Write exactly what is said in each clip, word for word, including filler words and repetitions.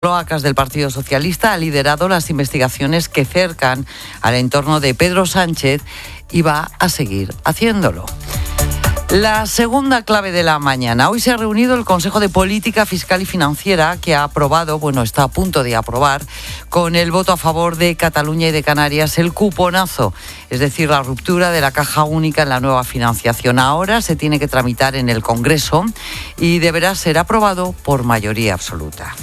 cloacas del Partido Socialista ha liderado las investigaciones que cercan al entorno de Pedro Sánchez y va a seguir haciéndolo. La segunda clave de la mañana. Hoy se ha reunido el Consejo de Política Fiscal y Financiera que ha aprobado, bueno, está a punto de aprobar, con el voto a favor de Cataluña y de Canarias, el cuponazo, es decir, la ruptura de la caja única en la nueva financiación. Ahora se tiene que tramitar en el Congreso y deberá ser aprobado por mayoría absoluta.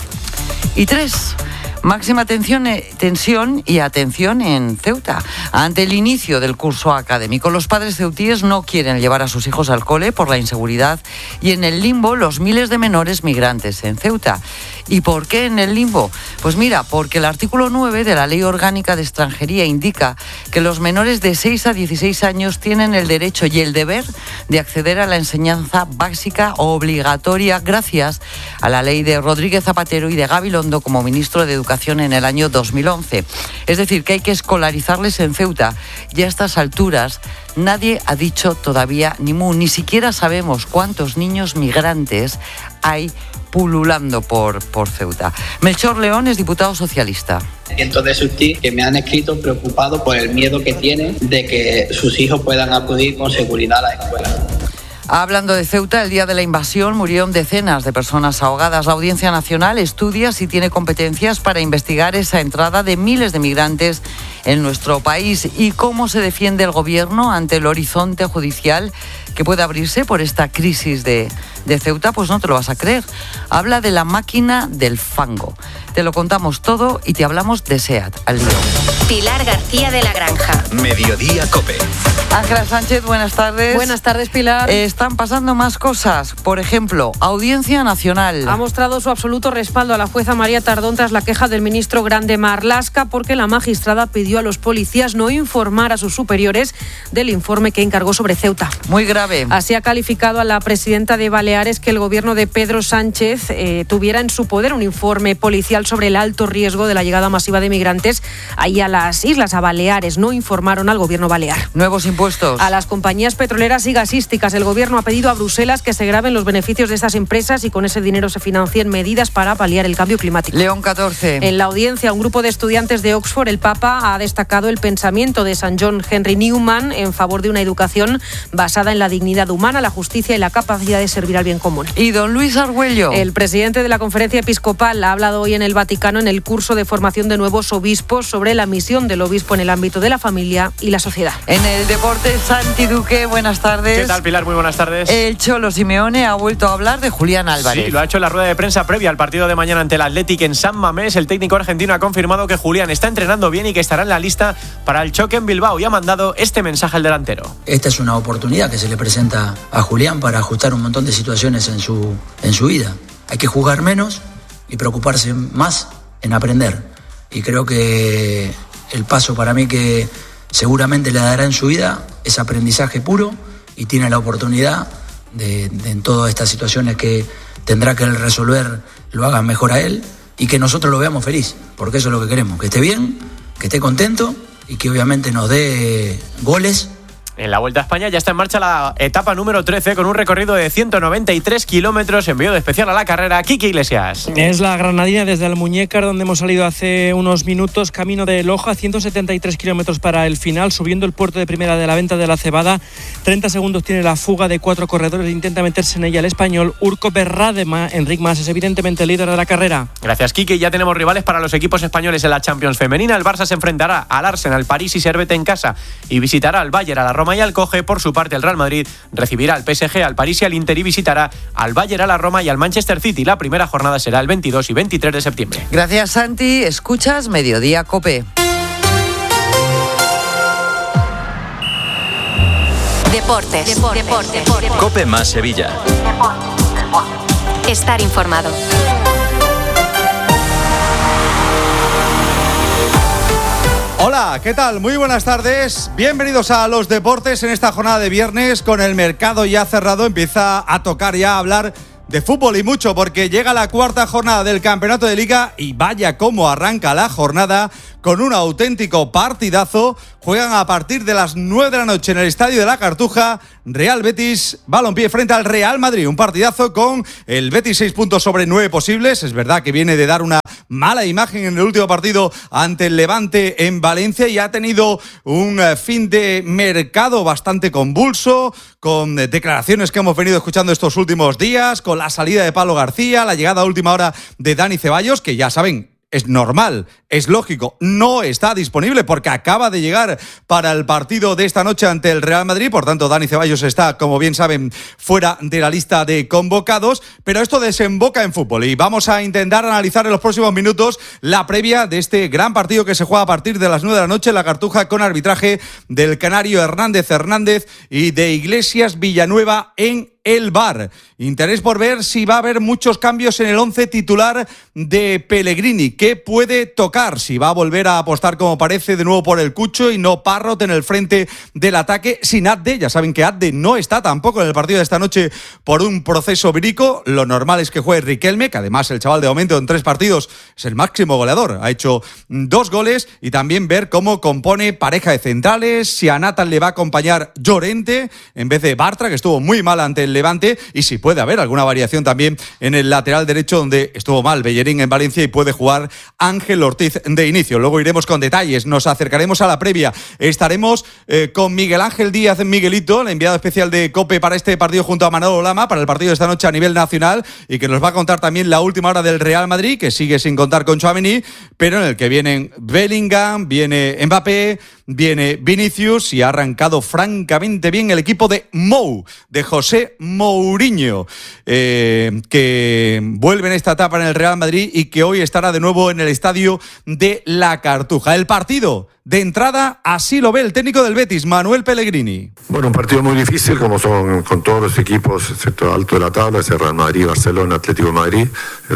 Y tres, máxima tensión, tensión y atención en Ceuta. Ante el inicio del curso académico, los padres ceutíes no quieren llevar a sus hijos al cole por la inseguridad y en el limbo los miles de menores migrantes en Ceuta. ¿Y por qué en el limbo? Pues mira, porque el artículo nueve de la Ley Orgánica de Extranjería indica que los menores de seis a dieciséis años tienen el derecho y el deber de acceder a la enseñanza básica obligatoria gracias a la ley de Rodríguez Zapatero y de Gabilondo como ministro de Educación en el año dos mil once. Es decir, que hay que escolarizarles en Ceuta y a estas alturas nadie ha dicho todavía ni mu, ni siquiera sabemos cuántos niños migrantes hay pululando por, por Ceuta. Melchor León es diputado socialista. Cientos de sus tíos que me han escrito preocupados por el miedo que tienen de que sus hijos puedan acudir con seguridad a la escuela. Hablando de Ceuta, el día de la invasión murieron decenas de personas ahogadas. La Audiencia Nacional estudia si tiene competencias para investigar esa entrada de miles de migrantes en nuestro país y cómo se defiende el gobierno ante el horizonte judicial que puede abrirse por esta crisis de, de Ceuta. Pues no te lo vas a creer. Habla de la máquina del fango. Te lo contamos todo y te hablamos de SEAT. Al lío. Pilar García de la Granja. Mediodía Cope. Ángela Sánchez, buenas tardes. Buenas tardes, Pilar. Eh, están pasando más cosas. Por ejemplo, Audiencia Nacional ha mostrado su absoluto respaldo a la jueza María Tardón tras la queja del ministro Grande Marlaska porque la magistrada pidió a los policías no informar a sus superiores del informe que encargó sobre Ceuta. Muy grave. Así ha calificado a la presidenta de Baleares que el gobierno de Pedro Sánchez eh, tuviera en su poder un informe policial sobre el alto riesgo de la llegada masiva de migrantes ahí a las islas, a Baleares. No informaron al gobierno balear. Nuevos impuestos. A las compañías petroleras y gasísticas. El gobierno ha pedido a Bruselas que se graben los beneficios de estas empresas y con ese dinero se financien medidas para paliar el cambio climático. León catorce. En la audiencia, un grupo de estudiantes de Oxford, el Papa, ha destacado el pensamiento de San John Henry Newman en favor de una educación basada en la dignidad humana, la justicia y la capacidad de servir al bien común. Y don Luis Argüello. El presidente de la Conferencia Episcopal ha hablado hoy en el Vaticano en el curso de formación de nuevos obispos sobre la misión del obispo en el ámbito de la familia y la sociedad. En el deporte, Santi Duque, buenas tardes. ¿Qué tal, Pilar? Muy buenas tardes. El Cholo Simeone ha vuelto a hablar de Julián Álvarez. Sí, lo ha hecho en la rueda de prensa previa al partido de mañana ante el Athletic en San Mamés. El técnico argentino ha confirmado que Julián está entrenando bien y que estará en la lista para el choque en Bilbao y ha mandado este mensaje al delantero. Esta es una oportunidad que se le presenta a Julián para ajustar un montón de situaciones en su, en su vida. Hay que jugar menos y preocuparse más en aprender. Y creo que el paso para mí que seguramente le dará en su vida es aprendizaje puro y tiene la oportunidad de, de en todas estas situaciones que tendrá que él resolver lo hagan mejor a él y que nosotros lo veamos feliz, porque eso es lo que queremos, que esté bien, que esté contento y que obviamente nos dé goles. En la Vuelta a España ya está en marcha la etapa número trece con un recorrido de ciento noventa y tres kilómetros. Envío de especial a la carrera, Quique Iglesias. Es la granadina desde Almuñécar, donde hemos salido hace unos minutos, camino de Loja, ciento setenta y tres kilómetros para el final, subiendo el puerto de primera de la Venta de la Cebada. treinta segundos tiene la fuga de cuatro corredores, intenta meterse en ella el español Urco Berradema. Enric Mas es evidentemente el líder de la carrera. Gracias, Quique. Ya tenemos rivales para los equipos españoles en la Champions femenina. El Barça se enfrentará al Arsenal, París y Servette en casa y visitará al Bayern, a la Roma y al Coge. Por su parte, el Real Madrid recibirá al P S G, al París y al Inter y visitará al Bayern, a la Roma y al Manchester City. La primera jornada será el veintidós y veintitrés de septiembre. Gracias, Santi. Escuchas Mediodía Cope. Deportes. Deportes. Deportes. Deportes. Cope más Sevilla. Estar informado. Hola, ¿qué tal? Muy buenas tardes. Bienvenidos a los deportes en esta jornada de viernes. Con el mercado ya cerrado, empieza a tocar ya a hablar de fútbol y mucho, porque llega la cuarta jornada del Campeonato de Liga y vaya cómo arranca la jornada con un auténtico partidazo. Juegan a partir de las nueve de la noche en el Estadio de la Cartuja, Real Betis Balompié frente al Real Madrid. Un partidazo con el Betis seis puntos sobre nueve posibles. Es verdad que viene de dar una mala imagen en el último partido ante el Levante en Valencia y ha tenido un fin de mercado bastante convulso, con declaraciones que hemos venido escuchando estos últimos días, con la salida de Pablo García, la llegada a última hora de Dani Ceballos, que ya saben, es normal, es lógico, no está disponible porque acaba de llegar para el partido de esta noche ante el Real Madrid. Por tanto, Dani Ceballos está, como bien saben, fuera de la lista de convocados, pero esto desemboca en fútbol y vamos a intentar analizar en los próximos minutos la previa de este gran partido que se juega a partir de las nueve de la noche en la Cartuja, con arbitraje del canario Hernández Hernández y de Iglesias Villanueva en el V A R. Interés por ver si va a haber muchos cambios en el once titular de Pellegrini. ¿Qué puede tocar? Si va a volver a apostar, como parece, de nuevo por el Cucho y no Parrot en el frente del ataque sin Adde. Ya saben que Adde no está tampoco en el partido de esta noche por un proceso vírico. Lo normal es que juegue Riquelme, que además el chaval de momento en tres partidos es el máximo goleador. Ha hecho dos goles. Y también ver cómo compone pareja de centrales, si a Nathan le va a acompañar Llorente en vez de Bartra, que estuvo muy mal ante el Levante, y si puede haber alguna variación también en el lateral derecho, donde estuvo mal Bellerín en Valencia y puede jugar Ángel Ortiz de inicio. Luego iremos con detalles, nos acercaremos a la previa, estaremos eh, con Miguel Ángel Díaz Miguelito, el enviado especial de COPE para este partido junto a Manolo Lama, para el partido de esta noche a nivel nacional, y que nos va a contar también la última hora del Real Madrid, que sigue sin contar con Tchouaméni, pero en el que vienen Bellingham, viene Mbappé, viene Vinicius, y ha arrancado francamente bien el equipo de Mou, de José Mourinho, eh, que vuelve en esta etapa en el Real Madrid y que hoy estará de nuevo en el Estadio de la Cartuja. El partido, de entrada, así lo ve el técnico del Betis, Manuel Pellegrini. Bueno, un partido muy difícil, como son con todos los equipos, excepto alto de la tabla, es el Real Madrid, Barcelona, Atlético de Madrid.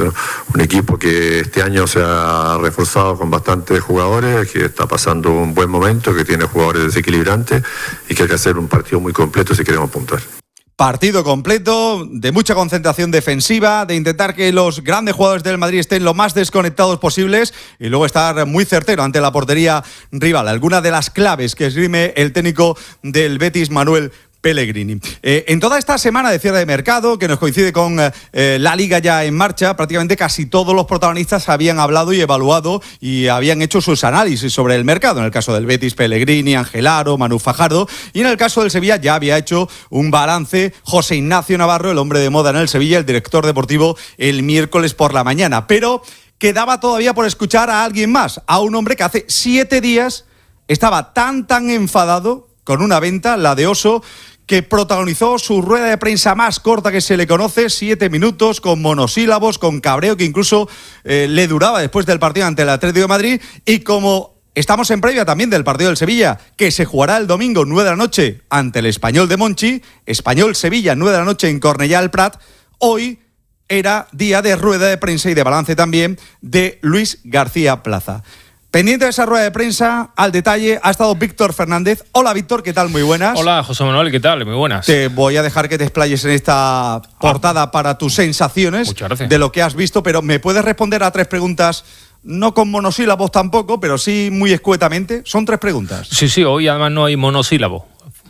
Un equipo que este año se ha reforzado con bastantes jugadores, que está pasando un buen momento, que tiene jugadores desequilibrantes y que hay que hacer un partido muy completo si queremos puntuar. Partido completo, de mucha concentración defensiva, de intentar que los grandes jugadores del Madrid estén lo más desconectados posibles y luego estar muy certero ante la portería rival. Algunas de las claves que esgrime el técnico del Betis, Manuel Pellegrini. Eh, en toda esta semana de cierre de mercado, que nos coincide con eh, la Liga ya en marcha, prácticamente casi todos los protagonistas habían hablado y evaluado y habían hecho sus análisis sobre el mercado. En el caso del Betis, Pellegrini, Ángel Aro, Manu Fajardo, y en el caso del Sevilla ya había hecho un balance José Ignacio Navarro, el hombre de moda en el Sevilla, el director deportivo, el miércoles por la mañana. Pero quedaba todavía por escuchar a alguien más, a un hombre que hace siete días estaba tan tan enfadado con una venta, la de Oso, que protagonizó su rueda de prensa más corta que se le conoce, siete minutos, con monosílabos, con cabreo que incluso eh, le duraba después del partido ante el Atlético de Madrid. Y como estamos en previa también del partido del Sevilla, que se jugará el domingo nueve de la noche ante el Español de Monchi, Español-Sevilla nueve de la noche en Cornellà del Prat, hoy era día de rueda de prensa y de balance también de Luis García Plaza. Pendiente de esa rueda de prensa, al detalle, ha estado Víctor Fernández. Hola, Víctor, ¿qué tal? Muy buenas. Hola, José Manuel, ¿qué tal? Muy buenas. Te voy a dejar que te explayes en esta portada ah. para tus sensaciones de lo que has visto, pero ¿me puedes responder a tres preguntas? No con monosílabos tampoco, pero sí muy escuetamente. Son tres preguntas. Sí, sí, hoy además no hay monosílabo.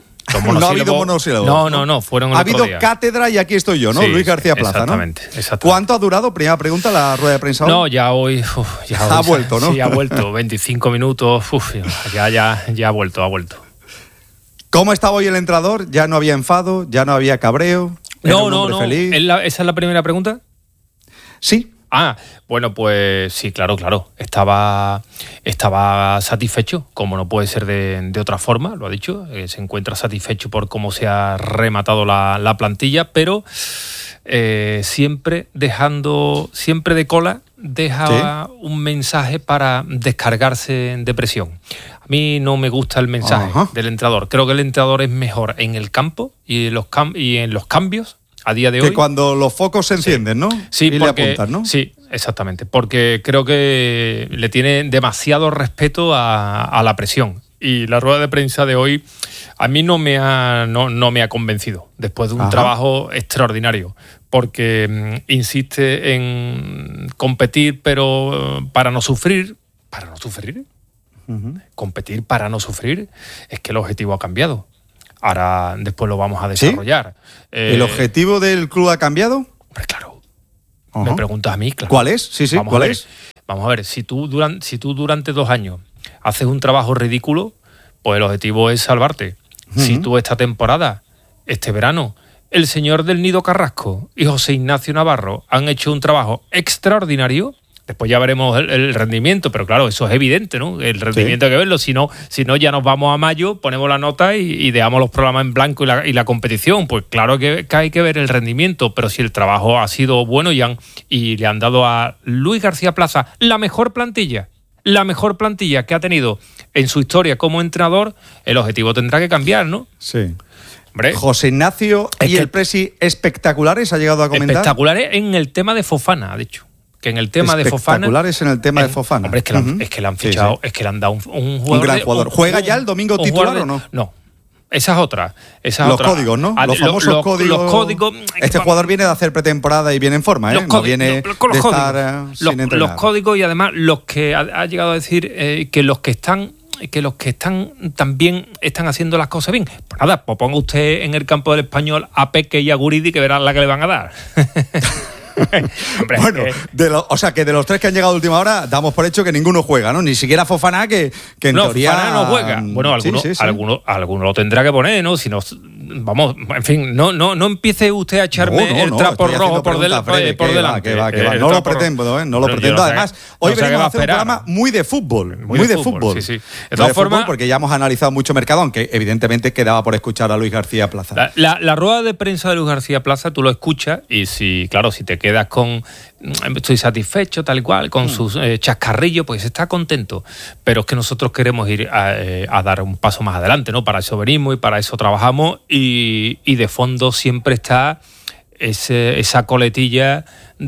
No ha habido monosílabos. No, no, no, fueron el Ha otro habido día. Cátedra y aquí estoy yo, ¿no? Sí, Luis García Plaza, exactamente, ¿no? Exactamente. ¿Cuánto ha durado? Primera pregunta, la rueda de prensa hoy. No, ya hoy... Uf, ya ha hoy, vuelto, ¿no? Sí, ha vuelto. veinticinco minutos. Uf, ya, ya, ya ha vuelto, ha vuelto. ¿Cómo estaba hoy el entrenador? ¿Ya no había enfado? ¿Ya no había cabreo? No, no, no. ¿Es la, ¿Esa es la primera pregunta? Sí. Ah, bueno, pues sí, claro, claro. Estaba, estaba satisfecho, como no puede ser de, de otra forma, lo ha dicho. Eh, se encuentra satisfecho por cómo se ha rematado la, la plantilla, pero eh, siempre dejando, siempre de cola, deja ¿Sí? un mensaje para descargarse de presión. A mí no me gusta el mensaje Ajá. del entrenador. Creo que el entrenador es mejor en el campo y en los, cam- y en los cambios. A día de que hoy, cuando los focos se encienden, sí. ¿no? Sí, y porque, le apuntan, ¿no? Sí, exactamente. Porque creo que le tiene demasiado respeto a, a la presión. Y la rueda de prensa de hoy a mí no me ha, no, no me ha convencido. Después de un Ajá. trabajo extraordinario. porque mm, insiste en competir, pero uh, para no sufrir, para no sufrir, uh-huh. competir para no sufrir, es que el objetivo ha cambiado. Ahora después lo vamos a desarrollar. ¿Sí? Eh, ¿El objetivo del club ha cambiado? Hombre, claro. Uh-huh. Me preguntas a mí, claro. ¿Cuál es? Sí, sí, vamos ¿cuál a ver, es? Vamos a ver, si tú, durante, si tú durante dos años haces un trabajo ridículo, pues el objetivo es salvarte. Uh-huh. Si tú esta temporada, este verano, el señor del Nido Carrasco y José Ignacio Navarro han hecho un trabajo extraordinario, después ya veremos el, el rendimiento, pero claro, eso es evidente, ¿no? El rendimiento sí. hay que verlo, si no, si no ya nos vamos a mayo, ponemos la nota y, y dejamos los programas en blanco y la, y la competición. Pues claro que, que hay que ver el rendimiento, pero si el trabajo ha sido bueno y, han, y le han dado a Luis García Plaza la mejor plantilla, la mejor plantilla que ha tenido en su historia como entrenador, el objetivo tendrá que cambiar, ¿no? Sí. Hombre, José Ignacio y el Presi espectaculares, ha llegado a comentar. Espectaculares en el tema de Fofana, de hecho. Que en el tema de Fofana. Espectaculares en el tema en, de Fofana. Hombre, es que, uh-huh. es que le han fichado, sí, sí. es que le han dado un, un jugador. Un gran jugador. De, un, ¿Juega ya el domingo titular de, o no? No. Esa es otra. Esa es los otra. códigos, ¿no? Los famosos los, códigos. Los códigos. Este jugador viene de hacer pretemporada y viene en forma, ¿eh? Los no viene los, de los estar códigos, uh, sin los, entrenar. Los códigos y además los que ha, ha llegado a decir eh, que los que están que los que están también están haciendo las cosas bien. Pues nada, pues ponga usted en el campo del Español a Peque y a Guridi, que verán la que le van a dar. Hombre, bueno, de lo, o sea que de los tres que han llegado a última hora damos por hecho que ninguno juega, ¿no? Ni siquiera Fofana, que, que en no, teoría Fofana no juega. Bueno, alguno, sí, sí, sí. alguno, alguno lo tendrá que poner, ¿no? Si no, vamos, en fin, no, no, no empiece usted a echarme no, no, el trapo no, rojo por, del, Freddy, por delante. Va, que va, que va. No lo pretendo, ¿eh? No lo pretendo. Además, hoy venimos a hacer un programa muy de fútbol, muy, muy de, de fútbol. fútbol. Sí, sí. De todas formas, porque ya hemos analizado mucho mercado, aunque evidentemente quedaba por escuchar a Luis García Plaza. La, la, la rueda de prensa de Luis García Plaza, tú lo escuchas y si, claro, si te quedas con estoy satisfecho, tal y cual, con mm. sus eh, chascarrillos, pues está contento. Pero es que nosotros queremos ir a, eh, a dar un paso más adelante, ¿no? Para eso venimos y para eso trabajamos y, y de fondo siempre está ese, esa coletilla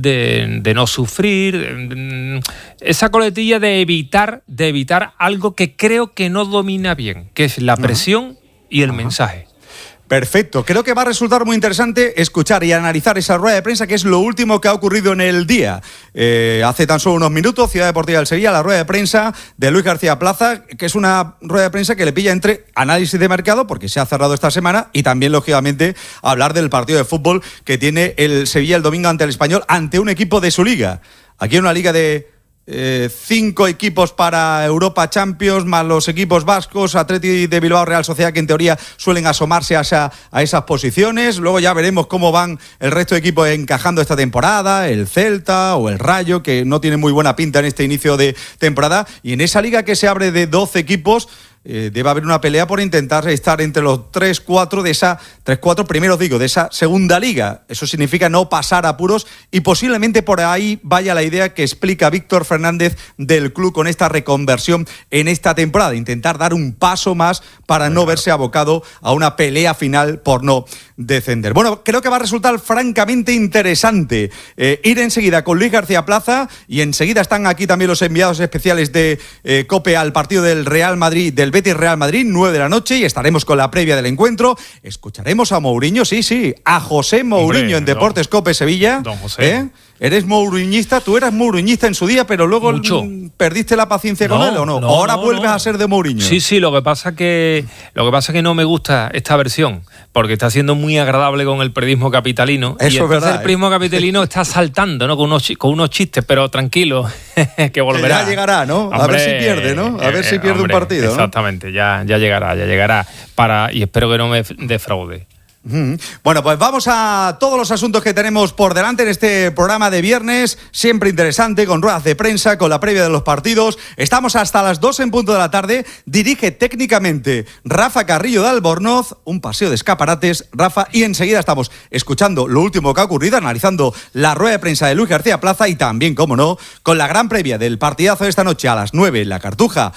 de, de no sufrir, de, esa coletilla de evitar, de evitar algo que creo que no domina bien, que es la presión uh-huh. y el uh-huh. mensaje. Perfecto. Creo que va a resultar muy interesante escuchar y analizar esa rueda de prensa, que es lo último que ha ocurrido en el día. Eh, hace tan solo unos minutos, Ciudad Deportiva del Sevilla, la rueda de prensa de Luis García Plaza, que es una rueda de prensa que le pilla entre análisis de mercado, porque se ha cerrado esta semana, y también, lógicamente, hablar del partido de fútbol que tiene el Sevilla el domingo ante el Español, ante un equipo de su liga. Aquí en una liga de Eh, cinco equipos para Europa Champions, más los equipos vascos, Atleti de Bilbao, Real Sociedad, que en teoría suelen asomarse a, esa, a esas posiciones. Luego ya veremos cómo van el resto de equipos encajando esta temporada, el Celta o el Rayo, que no tiene muy buena pinta en este inicio de temporada. Y en esa liga que se abre de doce equipos, Eh, debe haber una pelea por intentar estar entre los tres cuatro de esa tres cuatro primeros, digo, de esa segunda liga. Eso significa no pasar apuros y posiblemente por ahí vaya la idea que explica Víctor Fernández del club con esta reconversión en esta temporada, intentar dar un paso más para no verse abocado a una pelea final por no descender. Bueno, creo que va a resultar francamente interesante eh, ir enseguida con Luis García Plaza, y enseguida están aquí también los enviados especiales de eh, COPE al partido del Real Madrid, del Betis Real Madrid, nueve de la noche, y estaremos con la previa del encuentro. Escucharemos a Mourinho, sí, sí, a José Mourinho. Hombre, en Deportes don, COPE Sevilla. Don José. ¿Eh? ¿Eres mouriñista? Tú eras mouriñista en su día, pero luego Mucho. ¿perdiste la paciencia no, con él o no? no Ahora no, vuelves no. a ser de Mourinho. Sí, sí, lo que pasa que lo que pasa que no me gusta esta versión, porque está siendo muy agradable con el periodismo capitalino. Eso y es verdad, el periodismo eh. capitalino está saltando, ¿no? Con unos, con unos chistes, pero tranquilo, que volverá. Ya llegará, ¿no? Hombre, a ver si pierde, ¿no? A ver si pierde hombre, un partido, exactamente, ¿no? ya, ya llegará, ya llegará. Para, y espero que no me defraude. Bueno, pues vamos a todos los asuntos que tenemos por delante en este programa de viernes, siempre interesante, con ruedas de prensa, con la previa de los partidos. Estamos hasta las dos en punto de la tarde. Dirige técnicamente Rafa Carrillo de Albornoz, un paseo de escaparates, Rafa, y enseguida estamos escuchando lo último que ha ocurrido, analizando la rueda de prensa de Luis García Plaza y también, como no, con la gran previa del partidazo de esta noche a las nueve en la Cartuja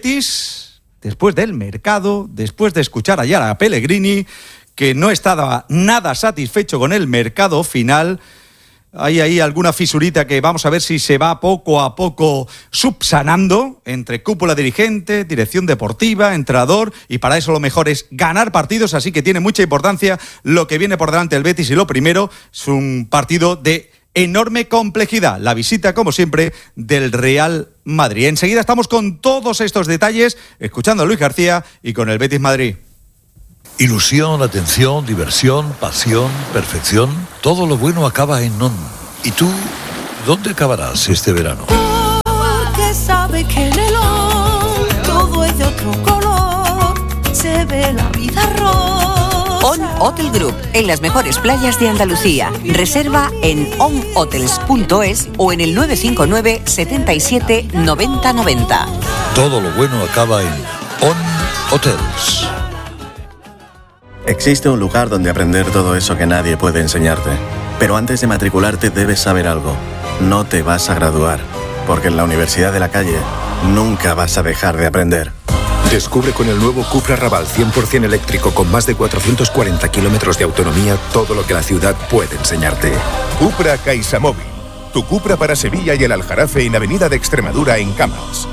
Betis, después del mercado, después de escuchar ayer a Pellegrini, que no estaba nada satisfecho con el mercado final. hay ahí alguna fisurita que vamos a ver si se va poco a poco subsanando entre cúpula dirigente, dirección deportiva, entrenador, y para eso lo mejor es ganar partidos, así que tiene mucha importancia lo que viene por delante el Betis, y lo primero es un partido de enorme complejidad, la visita, como siempre, del Real Madrid. Enseguida estamos con todos estos detalles, escuchando a Luis García y con el Betis Madrid. Ilusión, atención, diversión, pasión, perfección, todo lo bueno acaba en On. ¿Y tú, dónde acabarás este verano? Porque sabe que en el On todo es de otro color, se ve la vida rosa. On Hotel Group, en las mejores playas de Andalucía. Reserva en on hotels punto es o en el nueve cinco nueve, setenta y siete, noventa noventa. Todo lo bueno acaba en On Hotels. Existe un lugar donde aprender todo eso que nadie puede enseñarte. Pero antes de matricularte debes saber algo. No te vas a graduar, porque en la Universidad de la Calle nunca vas a dejar de aprender. Descubre con el nuevo Cupra Raval cien por ciento eléctrico con más de cuatrocientos cuarenta kilómetros de autonomía todo lo que la ciudad puede enseñarte. Cupra CaixaMóvil. Tu Cupra para Sevilla y el Aljarafe en Avenida de Extremadura en Cammas.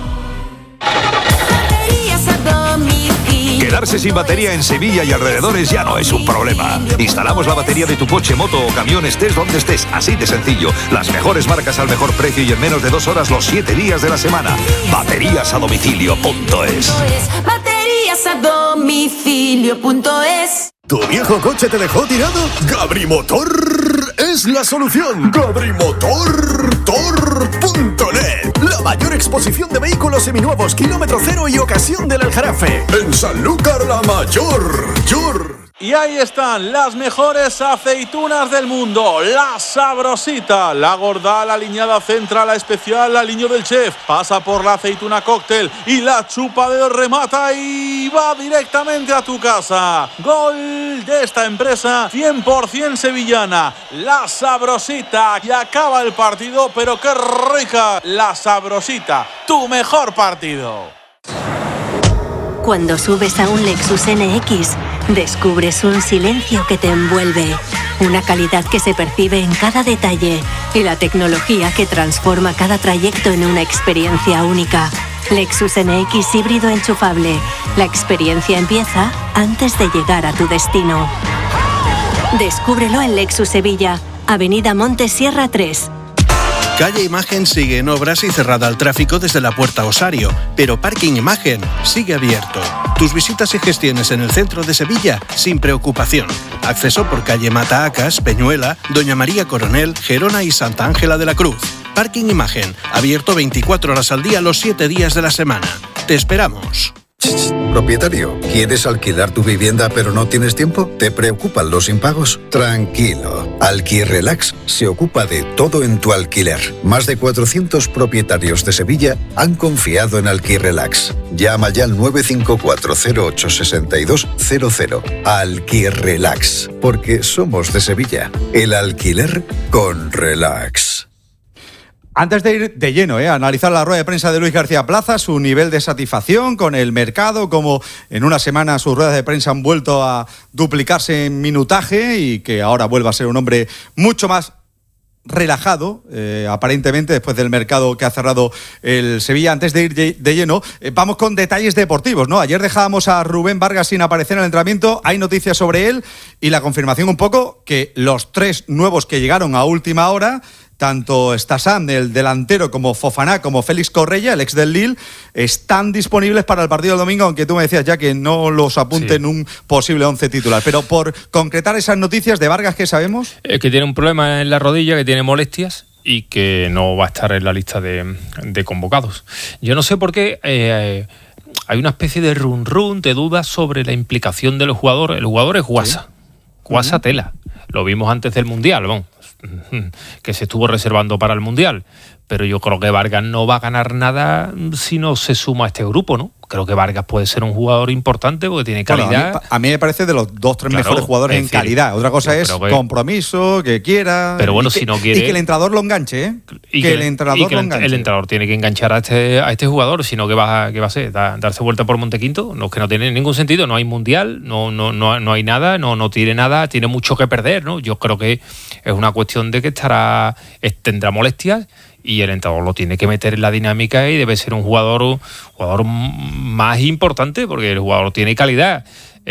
Quedarse sin batería en Sevilla y alrededores ya no es un problema. Instalamos la batería de tu coche, moto o camión, estés donde estés, así de sencillo. Las mejores marcas al mejor precio y en menos de dos horas los siete días de la semana. Baterías a domicilio punto es. Baterías a domicilio punto es. ¿Tu viejo coche te dejó tirado? Gabrimotor es la solución. Gabrimotor punto net. La mayor exposición de vehículos seminuevos, kilómetro cero y ocasión del Aljarafe. En Sanlúcar la Mayor. Yor. Y ahí están las mejores aceitunas del mundo. La Sabrosita, la gorda, la aliñada central, la especial, la aliño del chef. Pasa por la aceituna cóctel y la chupa de remata y va directamente a tu casa. Gol de esta empresa cien por ciento sevillana. La Sabrosita. Y acaba el partido, pero qué rica. La Sabrosita, tu mejor partido. Cuando subes a un Lexus N X, descubres un silencio que te envuelve, una calidad que se percibe en cada detalle y la tecnología que transforma cada trayecto en una experiencia única. Lexus N X híbrido enchufable. La experiencia empieza antes de llegar a tu destino. Descúbrelo en Lexus Sevilla, Avenida Montes Sierra tres. Calle Imagen sigue en obras y cerrada al tráfico desde la Puerta Osario, pero Parking Imagen sigue abierto. Tus visitas y gestiones en el centro de Sevilla sin preocupación. Acceso por calle Mataacas, Peñuela, Doña María Coronel, Gerona y Santa Ángela de la Cruz. Parking Imagen, abierto veinticuatro horas al día los siete días de la semana. Te esperamos. Propietario, ¿quieres alquilar tu vivienda pero no tienes tiempo? ¿Te preocupan los impagos? Tranquilo, Alquirrelax se ocupa de todo en tu alquiler. Más de cuatrocientos propietarios de Sevilla han confiado en Alquirrelax. Llama ya al nueve cinco cuatro cero ocho seis dos cero cero. Alquirrelax, porque somos de Sevilla. El alquiler con relax. Antes de ir de lleno eh, a analizar la rueda de prensa de Luis García Plaza, su nivel de satisfacción con el mercado, como en una semana sus ruedas de prensa han vuelto a duplicarse en minutaje y que ahora vuelva a ser un hombre mucho más relajado, eh, aparentemente, después del mercado que ha cerrado el Sevilla. Antes de ir de lleno, eh, vamos con detalles deportivos, ¿no? Ayer dejábamos a Rubén Vargas sin aparecer en el entrenamiento, hay noticias sobre él y la confirmación un poco que los tres nuevos que llegaron a última hora, tanto Stassan, el delantero, como Fofana, como Félix Correia, el ex del Lille, están disponibles para el partido del domingo, aunque tú me decías ya que no los apunte sí. en un posible once titular. Pero por concretar esas noticias de Vargas, ¿qué sabemos? Es que tiene un problema en la rodilla, que tiene molestias y que no va a estar en la lista de, de convocados. Yo no sé por qué eh, hay una especie de run run, de dudas sobre la implicación del jugador. El jugador es Guasa, ¿sí? Guasa uh-huh. Tela. Lo vimos antes del Mundial, vamos, que se estuvo reservando para el Mundial, pero yo creo que Vargas no va a ganar nada si no se suma a este grupo, ¿no? creo que Vargas puede ser un jugador importante porque tiene calidad. Bueno, a, mí, a mí me parece de los dos, tres Claro, mejores jugadores en decir, calidad. Otra cosa es que, compromiso, que quiera. Pero bueno, que, si no quiere. Y que el entrenador lo enganche, ¿eh? Y que, que el entrenador y que lo el, enganche. el entrenador tiene que enganchar a este a este jugador, sino que va, que va a ser da, darse vuelta por Montequinto, no, que no tiene ningún sentido, no hay mundial, no, no, no, no hay nada, no, no tiene nada, tiene mucho que perder, ¿no? Yo creo que es una cuestión de que estará, tendrá molestias y el entrenador lo tiene que meter en la dinámica y debe ser un jugador, un jugador más importante porque el jugador tiene calidad.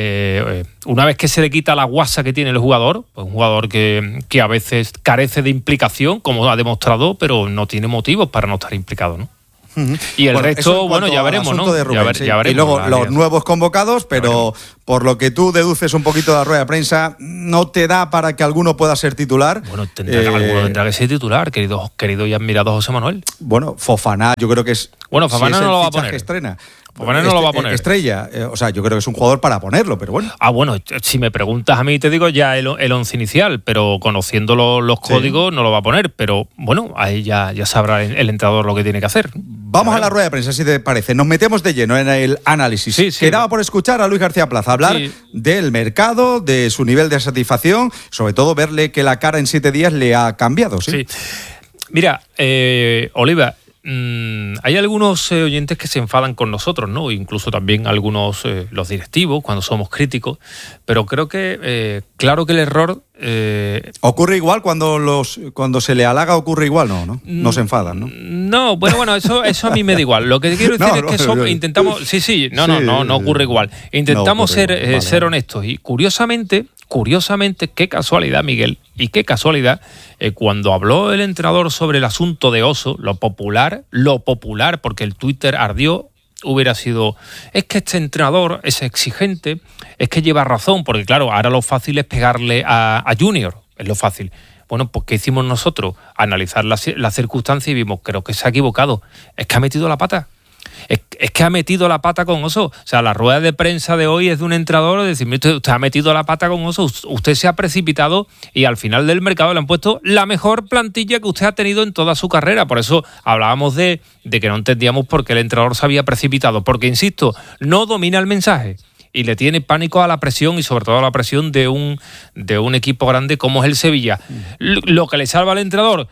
Eh, una vez que se le quita la guasa que tiene el jugador, pues un jugador que, que a veces carece de implicación, como ha demostrado, pero no tiene motivos para no estar implicado, ¿no? Uh-huh. Y el bueno, resto, bueno, ya veremos, ¿no? De Rubén, ya, ver, sí. ya veremos. Y luego la los realidad. nuevos convocados, pero por lo que tú deduces un poquito de la rueda de prensa, ¿no te da para que alguno pueda ser titular? Bueno, tendrá, eh, alguno tendrá que ser titular, querido, querido y admirado José Manuel. Bueno, Fofana, yo creo que es. Bueno, Fofana si es no el lo va a fichaje poner. Estrena. Fofana no lo va a poner. Estrella, eh, o sea, yo creo que es un jugador para ponerlo, pero bueno. Ah, bueno, si me preguntas a mí te digo ya el, el once inicial, pero conociendo lo, los Sí. códigos no lo va a poner, pero bueno, ahí ya, ya sabrá el, el entrenador lo que tiene que hacer. Vamos a la rueda de prensa, si te parece. Nos metemos de lleno en el análisis. Sí, sí. Quedaba por escuchar a Luis García Plaza hablar Sí. del mercado, de su nivel de satisfacción, sobre todo verle que la cara en siete días le ha cambiado, ¿sí? Sí. Mira, eh, Oliva, mmm, hay algunos eh, oyentes que se enfadan con nosotros, ¿no? Incluso también algunos, eh, los directivos, cuando somos críticos, pero creo que, eh, claro que el error... Eh, ¿Ocurre igual cuando los cuando se le halaga? ¿Ocurre igual? No, ¿no? No se enfadan, ¿no? No, bueno, bueno, eso, eso a mí me da igual. Lo que quiero decir No, es que no, somos- no. intentamos... Sí, sí, no, Sí, no, no, no ocurre igual. Intentamos no ocurre ser, igual. eh, Vale, ser vale. honestos. Y curiosamente, curiosamente, qué casualidad, Miguel, y qué casualidad, eh, cuando habló el entrenador sobre el asunto de Oso, lo popular, lo popular, porque el Twitter ardió, hubiera sido, es que este entrenador es exigente, es que lleva razón, porque claro, ahora lo fácil es pegarle a, a Junior, es lo fácil. Bueno, pues ¿qué hicimos nosotros? Analizar las la circunstancias y vimos, creo que se ha equivocado, es que ha metido la pata. Es, es que ha metido la pata con Oso. O sea, la rueda de prensa de hoy es de un entrenador de decir, usted, usted ha metido la pata con Oso, usted se ha precipitado y al final del mercado le han puesto la mejor plantilla que usted ha tenido en toda su carrera. Por eso hablábamos de, de que no entendíamos por qué el entrenador se había precipitado. Porque, insisto, no domina el mensaje y le tiene pánico a la presión y sobre todo a la presión de un, de un equipo grande como es el Sevilla. Lo, lo que le salva al entrenador,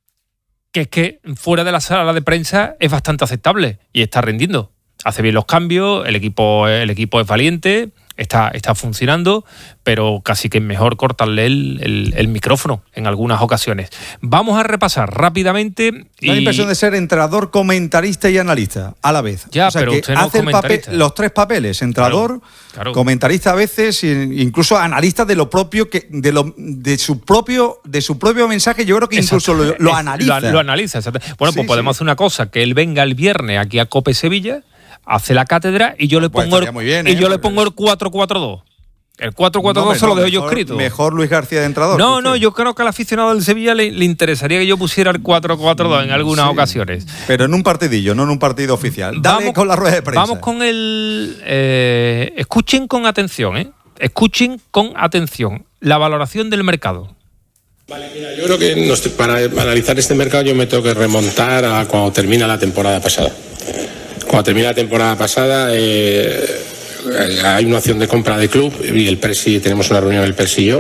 que es que fuera de la sala de prensa es bastante aceptable y está rindiendo. Hace bien los cambios, el equipo, el equipo es valiente, está, está funcionando, pero casi que es mejor cortarle el, el, el micrófono en algunas ocasiones. Vamos a repasar rápidamente. Da y... la impresión de ser entrenador, comentarista y analista a la vez. Ya, o sea, pero que usted no es hace el papel, comentarista. los tres papeles, entrenador, Claro, claro. comentarista a veces, e incluso analista de lo propio que de lo de su propio de su propio mensaje. Yo creo que incluso lo, lo Es- analiza. Lo, lo analiza, exacto. Bueno, Sí, pues podemos sí. hacer una cosa, que él venga el viernes aquí a Cope Sevilla, hace la cátedra y yo le Pues pongo estaría el, muy bien, y ¿eh? yo le pongo el cuatro cuatro dos. El cuatro cuatro dos No, se lo no, dejo yo mejor- escrito. Mejor Luis García de entrenador. No, ¿por no, qué? yo creo que al aficionado del Sevilla le, le interesaría que yo pusiera el cuatro cuatro dos en algunas Sí. ocasiones. Pero en un partidillo, no en un partido oficial. Dale Vamos- con la rueda de prensa. Vamos con el... eh, escuchen con atención, ¿eh? Escuchen con atención la valoración del mercado. Yo creo que nos- para analizar este mercado yo me tengo que remontar a cuando termina la temporada pasada. Cuando termina la temporada pasada eh, hay una opción de compra de club y el Presi, tenemos una reunión el Presi y yo,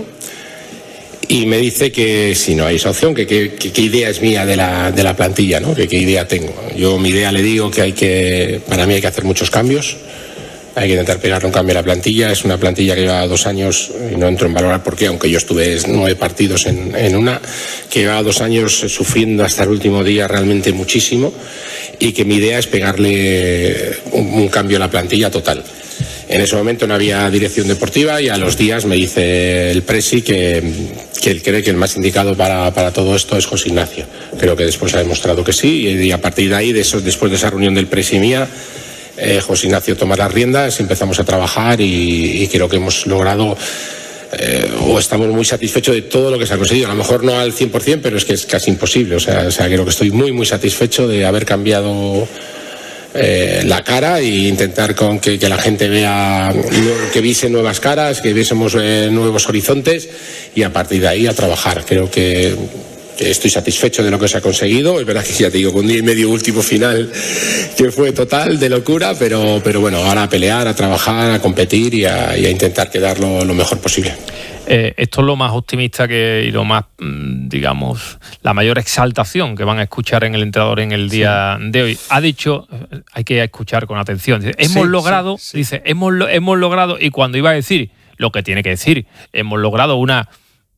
y me dice que si no hay esa opción, que qué idea es mía de la, de la plantilla, ¿no? Que qué idea tengo. Yo mi idea le digo que hay que, para mí hay que hacer muchos cambios. Hay que intentar pegarle un cambio a la plantilla. Es una plantilla que lleva dos años, y no entro en valorar por qué, aunque yo estuve nueve partidos en, en una, que llevaba dos años sufriendo hasta el último día realmente muchísimo, y que mi idea es pegarle un, un cambio a la plantilla total. En ese momento no había dirección deportiva y a los días me dice el Presi que, que él cree que el más indicado para, para todo esto es José Ignacio. Creo que después ha demostrado que sí, y a partir de ahí, de eso, después de esa reunión del Presi mía, Eh, José Ignacio toma las riendas, empezamos a trabajar y, y creo que hemos logrado eh, o estamos muy satisfechos de todo lo que se ha conseguido. A lo mejor no al cien por ciento, pero es que es casi imposible. O sea, o sea creo que estoy muy, muy satisfecho de haber cambiado eh, la cara e intentar con que, que la gente vea, que viese nuevas caras, que viésemos eh, nuevos horizontes y a partir de ahí a trabajar. Creo que que estoy satisfecho de lo que se ha conseguido. Es verdad que ya te digo, con un día y medio último final que fue total de locura, pero, pero bueno, ahora a pelear, a trabajar, a competir y a, y a intentar quedar lo, lo mejor posible. Eh, esto es lo más optimista que y lo más, digamos, la mayor exaltación que van a escuchar en el entrenador en el día sí. de hoy. Ha dicho, hay que escuchar con atención, dice, hemos sí, logrado, sí, sí. dice, hemos, hemos logrado, y cuando iba a decir lo que tiene que decir, hemos logrado una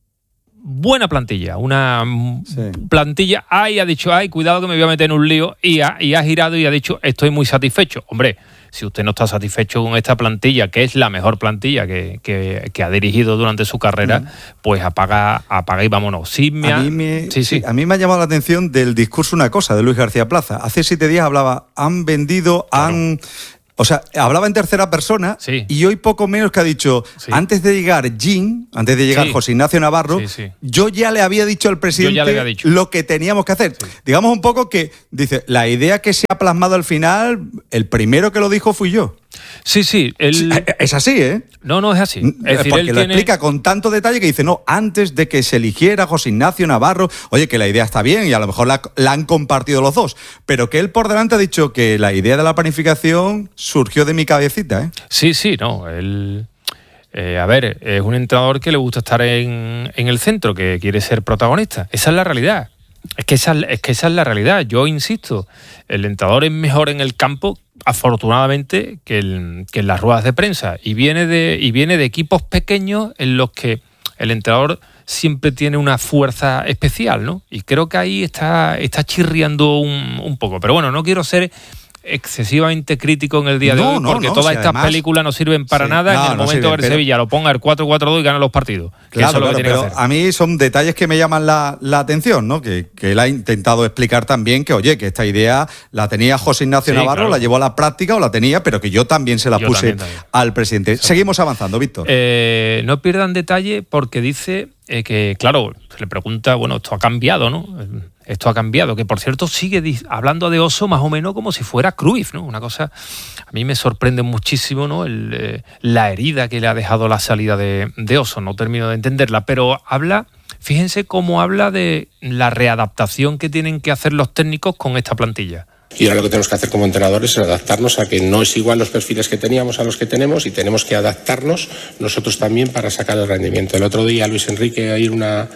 buena plantilla, una sí. plantilla, ay, ha dicho, ay, cuidado que me voy a meter en un lío, y ha, y ha girado y ha dicho, estoy muy satisfecho. Hombre, si usted no está satisfecho con esta plantilla, que es la mejor plantilla que, que, que ha dirigido durante su carrera, mm. pues apaga, apaga y vámonos. Sí, me ha, a, mí me, sí, sí. Sí, a mí me ha llamado la atención del discurso una cosa de Luis García Plaza. Hace siete días hablaba, han vendido, claro. han... O sea, hablaba en tercera persona sí. y hoy poco menos que ha dicho, sí. antes de llegar Jim, antes de llegar sí. José Ignacio Navarro, sí, sí. yo ya le había dicho al presidente dicho. lo que teníamos que hacer. Sí. Digamos un poco que, dice, la idea que se ha plasmado al final, el primero que lo dijo fui yo. Sí, sí. Él... Es así, ¿eh? No, no es así. Es decir, porque él lo tiene... explica con tanto detalle que dice, no, antes de que se eligiera José Ignacio Navarro, oye, que la idea está bien y a lo mejor la, la han compartido los dos, pero que él por delante ha dicho que la idea de la planificación surgió de mi cabecita, ¿eh? Sí, sí, no, él... Eh, a ver, es un entrenador que le gusta estar en, en el centro, que quiere ser protagonista. Esa es la realidad. Es que, esa, es que esa es la realidad. Yo insisto, el entrenador es mejor en el campo, afortunadamente, que, el, que en las ruedas de prensa. Y viene de, y viene de equipos pequeños en los que el entrenador siempre tiene una fuerza especial, ¿no? Y creo que ahí está, está chirriando un, un poco. Pero bueno, no quiero ser excesivamente crítico en el día de no, hoy, no, porque no, todas si estas además, películas no sirven para sí, nada no, en el no momento sirven, que el pero, Sevilla lo ponga el cuatro cuatro dos y gana los partidos. Que claro, eso es lo claro, que tiene pero que hacer. A mí son detalles que me llaman la, la atención, ¿no? Que, que él ha intentado explicar también que, oye, que esta idea la tenía José Ignacio sí, Navarro, claro. la llevó a la práctica o la tenía, pero que yo también se la yo puse también, también. al presidente. Sí. Seguimos avanzando, Víctor. Eh, no pierdan detalle porque dice eh, que, claro, se le pregunta, bueno, esto ha cambiado, ¿no? Esto ha cambiado, que por cierto sigue hablando de Oso más o menos como si fuera Cruyff, ¿no? Una cosa, a mí me sorprende muchísimo, ¿no? El, eh, la herida que le ha dejado la salida de, de Oso, no termino de entenderla, pero habla, fíjense cómo habla de la readaptación que tienen que hacer los técnicos con esta plantilla. Y ahora lo que tenemos que hacer como entrenadores es adaptarnos a que no es igual los perfiles que teníamos a los que tenemos y tenemos que adaptarnos nosotros también para sacar el rendimiento. El otro día Luis Enrique a ir una...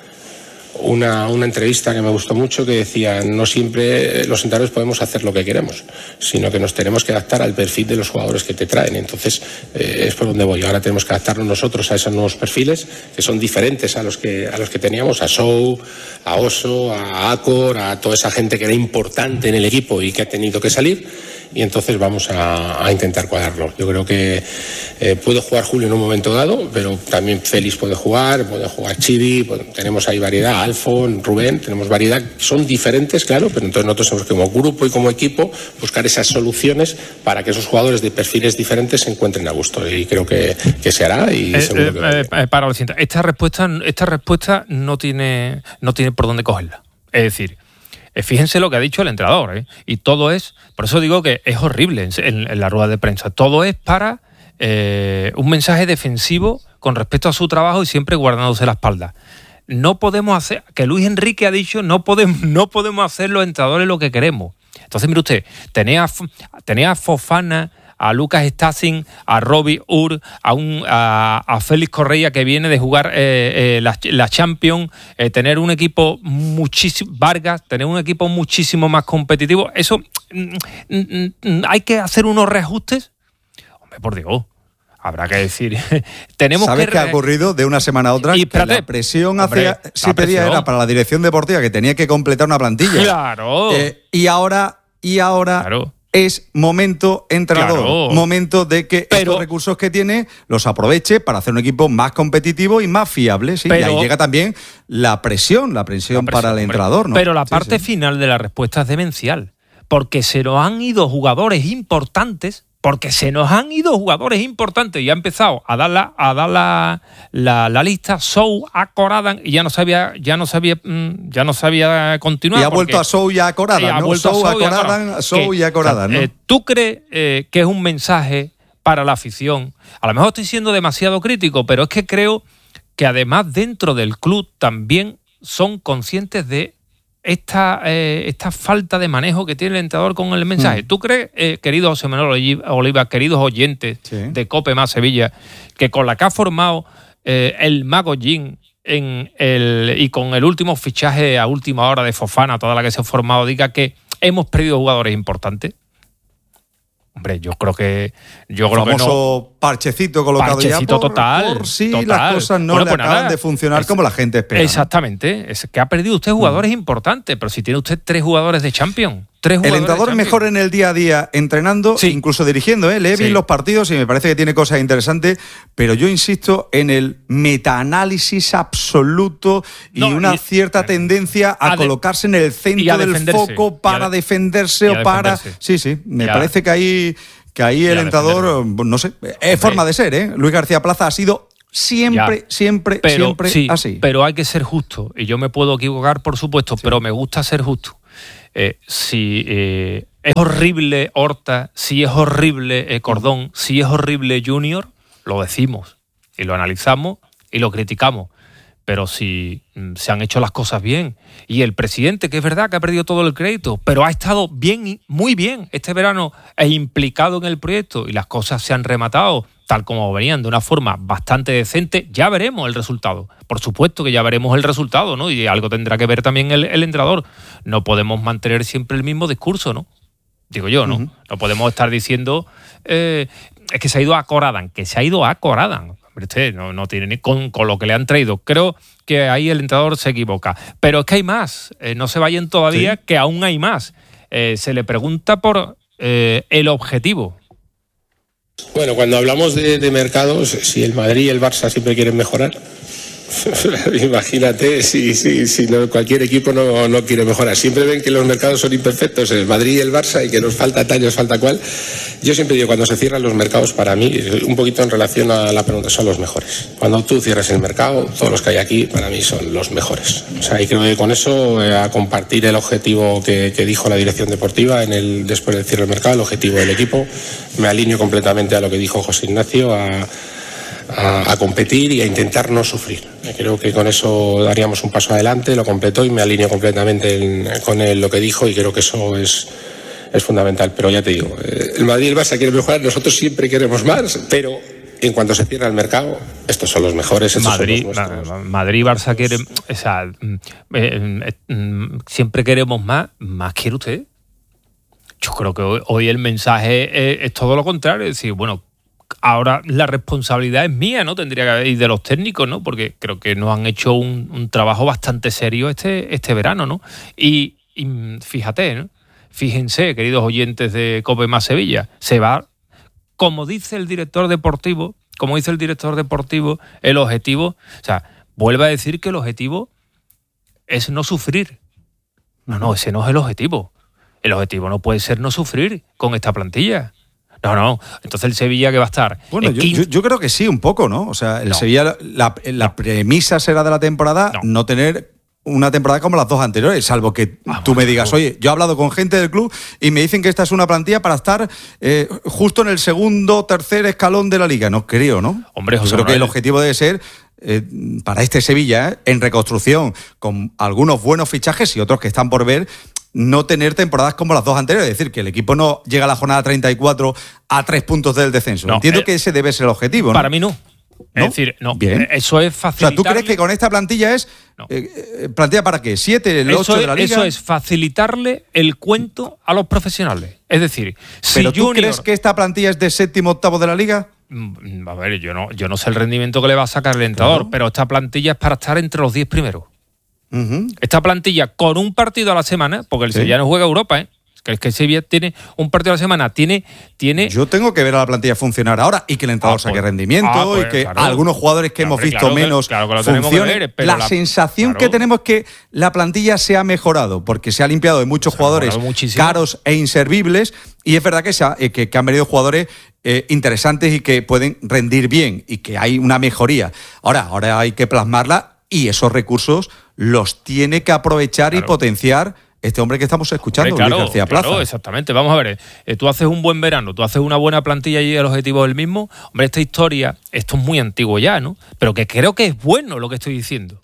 Una, una entrevista que me gustó mucho que decía, no siempre los entrenadores podemos hacer lo que queremos, sino que nos tenemos que adaptar al perfil de los jugadores que te traen. Entonces, eh, es por donde voy. Ahora tenemos que adaptarnos nosotros a esos nuevos perfiles que son diferentes a los que, a los que teníamos, a Sou, a Oso, a Acor, a toda esa gente que era importante en el equipo y que ha tenido que salir. Y entonces vamos a, a intentar cuadrarlo. Yo creo que eh, puede jugar Julio en un momento dado, pero también Félix puede jugar, puede jugar Chivi, pues, tenemos ahí variedad, Alfon, Rubén, tenemos variedad, son diferentes, claro, pero entonces nosotros tenemos que como grupo y como equipo buscar esas soluciones para que esos jugadores de perfiles diferentes se encuentren a gusto. Y creo que, que se hará y eh, seguro eh, que... Eh, para lo siguiente, esta respuesta, esta respuesta no tiene, no tiene por dónde cogerla. Es decir, fíjense lo que ha dicho el entrenador, ¿eh? Y todo es, por eso digo que es horrible en, en, en la rueda de prensa, todo es para eh, un mensaje defensivo con respecto a su trabajo y siempre guardándose la espalda. No podemos hacer, que Luis Enrique ha dicho, no podemos, no podemos hacer los entrenadores lo que queremos. Entonces, mire usted, tenía, tenía a Fofana, a Lucas Stassin, a Robbie Ur, a, un, a, a Félix Correa que viene de jugar eh, eh, la, la Champions, eh, tener un equipo muchísimo, Vargas, tener un equipo muchísimo más competitivo. Eso, mm, mm, mm, hay que hacer unos reajustes. Hombre, por Dios, habrá que decir. Tenemos ¿Sabes que qué ha ocurrido de una semana a otra? Y, que la presión hace hombre, siete días era para la dirección deportiva, que tenía que completar una plantilla. Claro. Eh, y ahora, y ahora. Claro. Es momento, entrenador, claro. momento de que pero, estos recursos que tiene los aproveche para hacer un equipo más competitivo y más fiable. ¿sí? Pero, y ahí llega también la presión, la presión, la presión para el entrenador. ¿no? Pero la parte sí, sí. final de la respuesta es demencial, porque se nos han ido jugadores importantes, porque se nos han ido jugadores importantes y ha empezado a dar la, a dar la, la, la lista, Sou, Akoradan, y ya no sabía, ya no sabía, ya no sabía continuar. Y ha vuelto a Sou y a Akoradan, ¿no? Sou, Akoradan, Sou y Akoradan, ¿no? Eh, ¿Tú crees eh, que es un mensaje para la afición? A lo mejor estoy siendo demasiado crítico, pero es que creo que además dentro del club también son conscientes de esta, eh, esta falta de manejo que tiene el entrenador con el mensaje. Mm. ¿Tú crees, eh, querido José Manuel Oliva, queridos oyentes sí. de COPE más Sevilla, que con la que ha formado eh, el Mago Jim en el, y con el último fichaje a última hora de Fofana, toda la que se ha formado, diga que hemos perdido jugadores importantes? Hombre, yo creo que yo creo famoso que no. Parchecito colocado parchecito ya por, total, por si total. las cosas no bueno, le pues acaban nada, de funcionar es, como la gente espera. Exactamente, ¿no? Es que ha perdido usted jugadores mm. importantes, pero si tiene usted tres jugadores de Champions. Tres el entrenador mejor en el día a día entrenando, sí. incluso dirigiendo, ¿eh? Lee bien sí. los partidos y me parece que tiene cosas interesantes, pero yo insisto en el metaanálisis absoluto y no, una y, cierta tendencia a, a colocarse en el centro del foco para de, defenderse o para... Sí, sí, me parece que ahí, que ahí el entrenador, no sé, es okay. forma de ser, ¿eh? Luis García Plaza ha sido... Siempre, ya. siempre, pero, siempre sí, así. Pero hay que ser justo, y yo me puedo equivocar, por supuesto, sí. pero me gusta ser justo. Eh, si eh, es horrible Horta, si es horrible eh, Cordón, si es horrible Junior, lo decimos y lo analizamos y lo criticamos. Pero si mm, se han hecho las cosas bien, y el presidente, que es verdad que ha perdido todo el crédito, pero ha estado bien, muy bien este verano, e implicado en el proyecto, y las cosas se han rematado tal como venían, de una forma bastante decente, ya veremos el resultado. Por supuesto que ya veremos el resultado, ¿no? Y algo tendrá que ver también el, el entrenador. No podemos mantener siempre el mismo discurso, ¿no? Digo yo, ¿no? Uh-huh. No podemos estar diciendo eh, es que se ha ido a Coradan, que se ha ido a Coradan. Usted no, no tiene ni con, con lo que le han traído. Creo que ahí el entrenador se equivoca. Pero es que hay más. Eh, no se vayan todavía, sí. que aún hay más. Eh, se le pregunta por eh, el objetivo. Bueno, cuando hablamos de, de mercados, si el Madrid y el Barça siempre quieren mejorar, imagínate si, si, si no, cualquier equipo no, no quiere mejorar. Siempre ven que los mercados son imperfectos, el Madrid y el Barça, y que nos falta tal, nos falta cual. Yo siempre digo, cuando se cierran los mercados, para mí, un poquito en relación a la pregunta, son los mejores. Cuando tú cierras el mercado, todos los que hay aquí, para mí, son los mejores. O sea, y creo que con eso, eh, a compartir el objetivo que, que dijo la dirección deportiva en el, después del cierre del mercado, el objetivo del equipo, me alineo completamente a lo que dijo José Ignacio, a A, a competir y a intentar no sufrir. Creo que con eso daríamos un paso adelante, lo completó y me alineo completamente en, con él, lo que dijo, y creo que eso es, es fundamental. Pero ya te digo, el Madrid y el Barça quieren mejorar, nosotros siempre queremos más, pero en cuanto se cierra el mercado, estos son los mejores. Estos Madrid, son los nuestros. Madrid y Barça quieren, o sea, eh, eh, siempre queremos más, más quiere usted. Yo creo que hoy, hoy el mensaje es, es todo lo contrario, es decir, bueno, ahora la responsabilidad es mía, ¿no? Tendría que haber, y de los técnicos, ¿no? Porque creo que nos han hecho un, un trabajo bastante serio este, este verano, ¿no? Y, y fíjate, ¿no? Fíjense, queridos oyentes de COPE más Sevilla, se va, como dice el director deportivo, como dice el director deportivo, el objetivo, o sea, vuelve a decir que el objetivo es no sufrir. No, no, ese no es el objetivo. El objetivo no puede ser no sufrir con esta plantilla. No, no. Entonces el Sevilla que va a estar... Bueno, yo, yo, yo creo que sí, un poco, ¿no? O sea, el no. Sevilla, la, la no. premisa será de la temporada no. no tener una temporada como las dos anteriores, salvo que ah, tú me digas, oye, yo he hablado con gente del club y me dicen que esta es una plantilla para estar eh, justo en el segundo, tercer escalón de la Liga. No creo, ¿no? Hombre, José yo creo Manuel. que el objetivo debe ser, eh, para este Sevilla, eh, en reconstrucción, con algunos buenos fichajes y otros que están por ver, no tener temporadas como las dos anteriores, es decir, que el equipo no llega a la jornada treinta y cuatro a tres puntos del descenso. No, Entiendo eh, que ese debe ser el objetivo, ¿no? Para mí no. ¿No? Es decir, no. Bien. Eso es facilitar. O sea, ¿tú crees que con esta plantilla es no. eh, plantilla para qué? ¿Siete, el ocho de la Liga? Eso es facilitarle el cuento a los profesionales. Es decir, si ¿Pero tú Junior... crees que esta plantilla es de séptimo, octavo de la Liga? A ver, yo no, yo no sé el rendimiento que le va a sacar el entrenador, claro. pero esta plantilla es para estar entre los diez primeros. Uh-huh. Esta plantilla con un partido a la semana, porque el sí. Sevilla no juega Europa, ¿eh? Que es que el Sevilla tiene un partido a la semana, tiene, tiene... Yo tengo que ver a la plantilla funcionar ahora y que el entrenador ah, saque pues, rendimiento ah, pues, y que claro. algunos jugadores que claro, hemos visto claro menos que, claro que funcionen. Ver, pero la, la sensación claro. que tenemos es que la plantilla se ha mejorado porque se ha limpiado de muchos se jugadores caros e inservibles y es verdad que, se ha, que, que han venido jugadores eh, interesantes y que pueden rendir bien y que hay una mejoría. Ahora, ahora hay que plasmarla y esos recursos los tiene que aprovechar claro. y potenciar este hombre que estamos escuchando, hombre, claro, Luis García Plaza. Claro, exactamente. Vamos a ver, eh, tú haces un buen verano, tú haces una buena plantilla y el objetivo es el mismo. Hombre, esta historia, esto es muy antiguo ya, ¿no? Pero que creo que es bueno lo que estoy diciendo.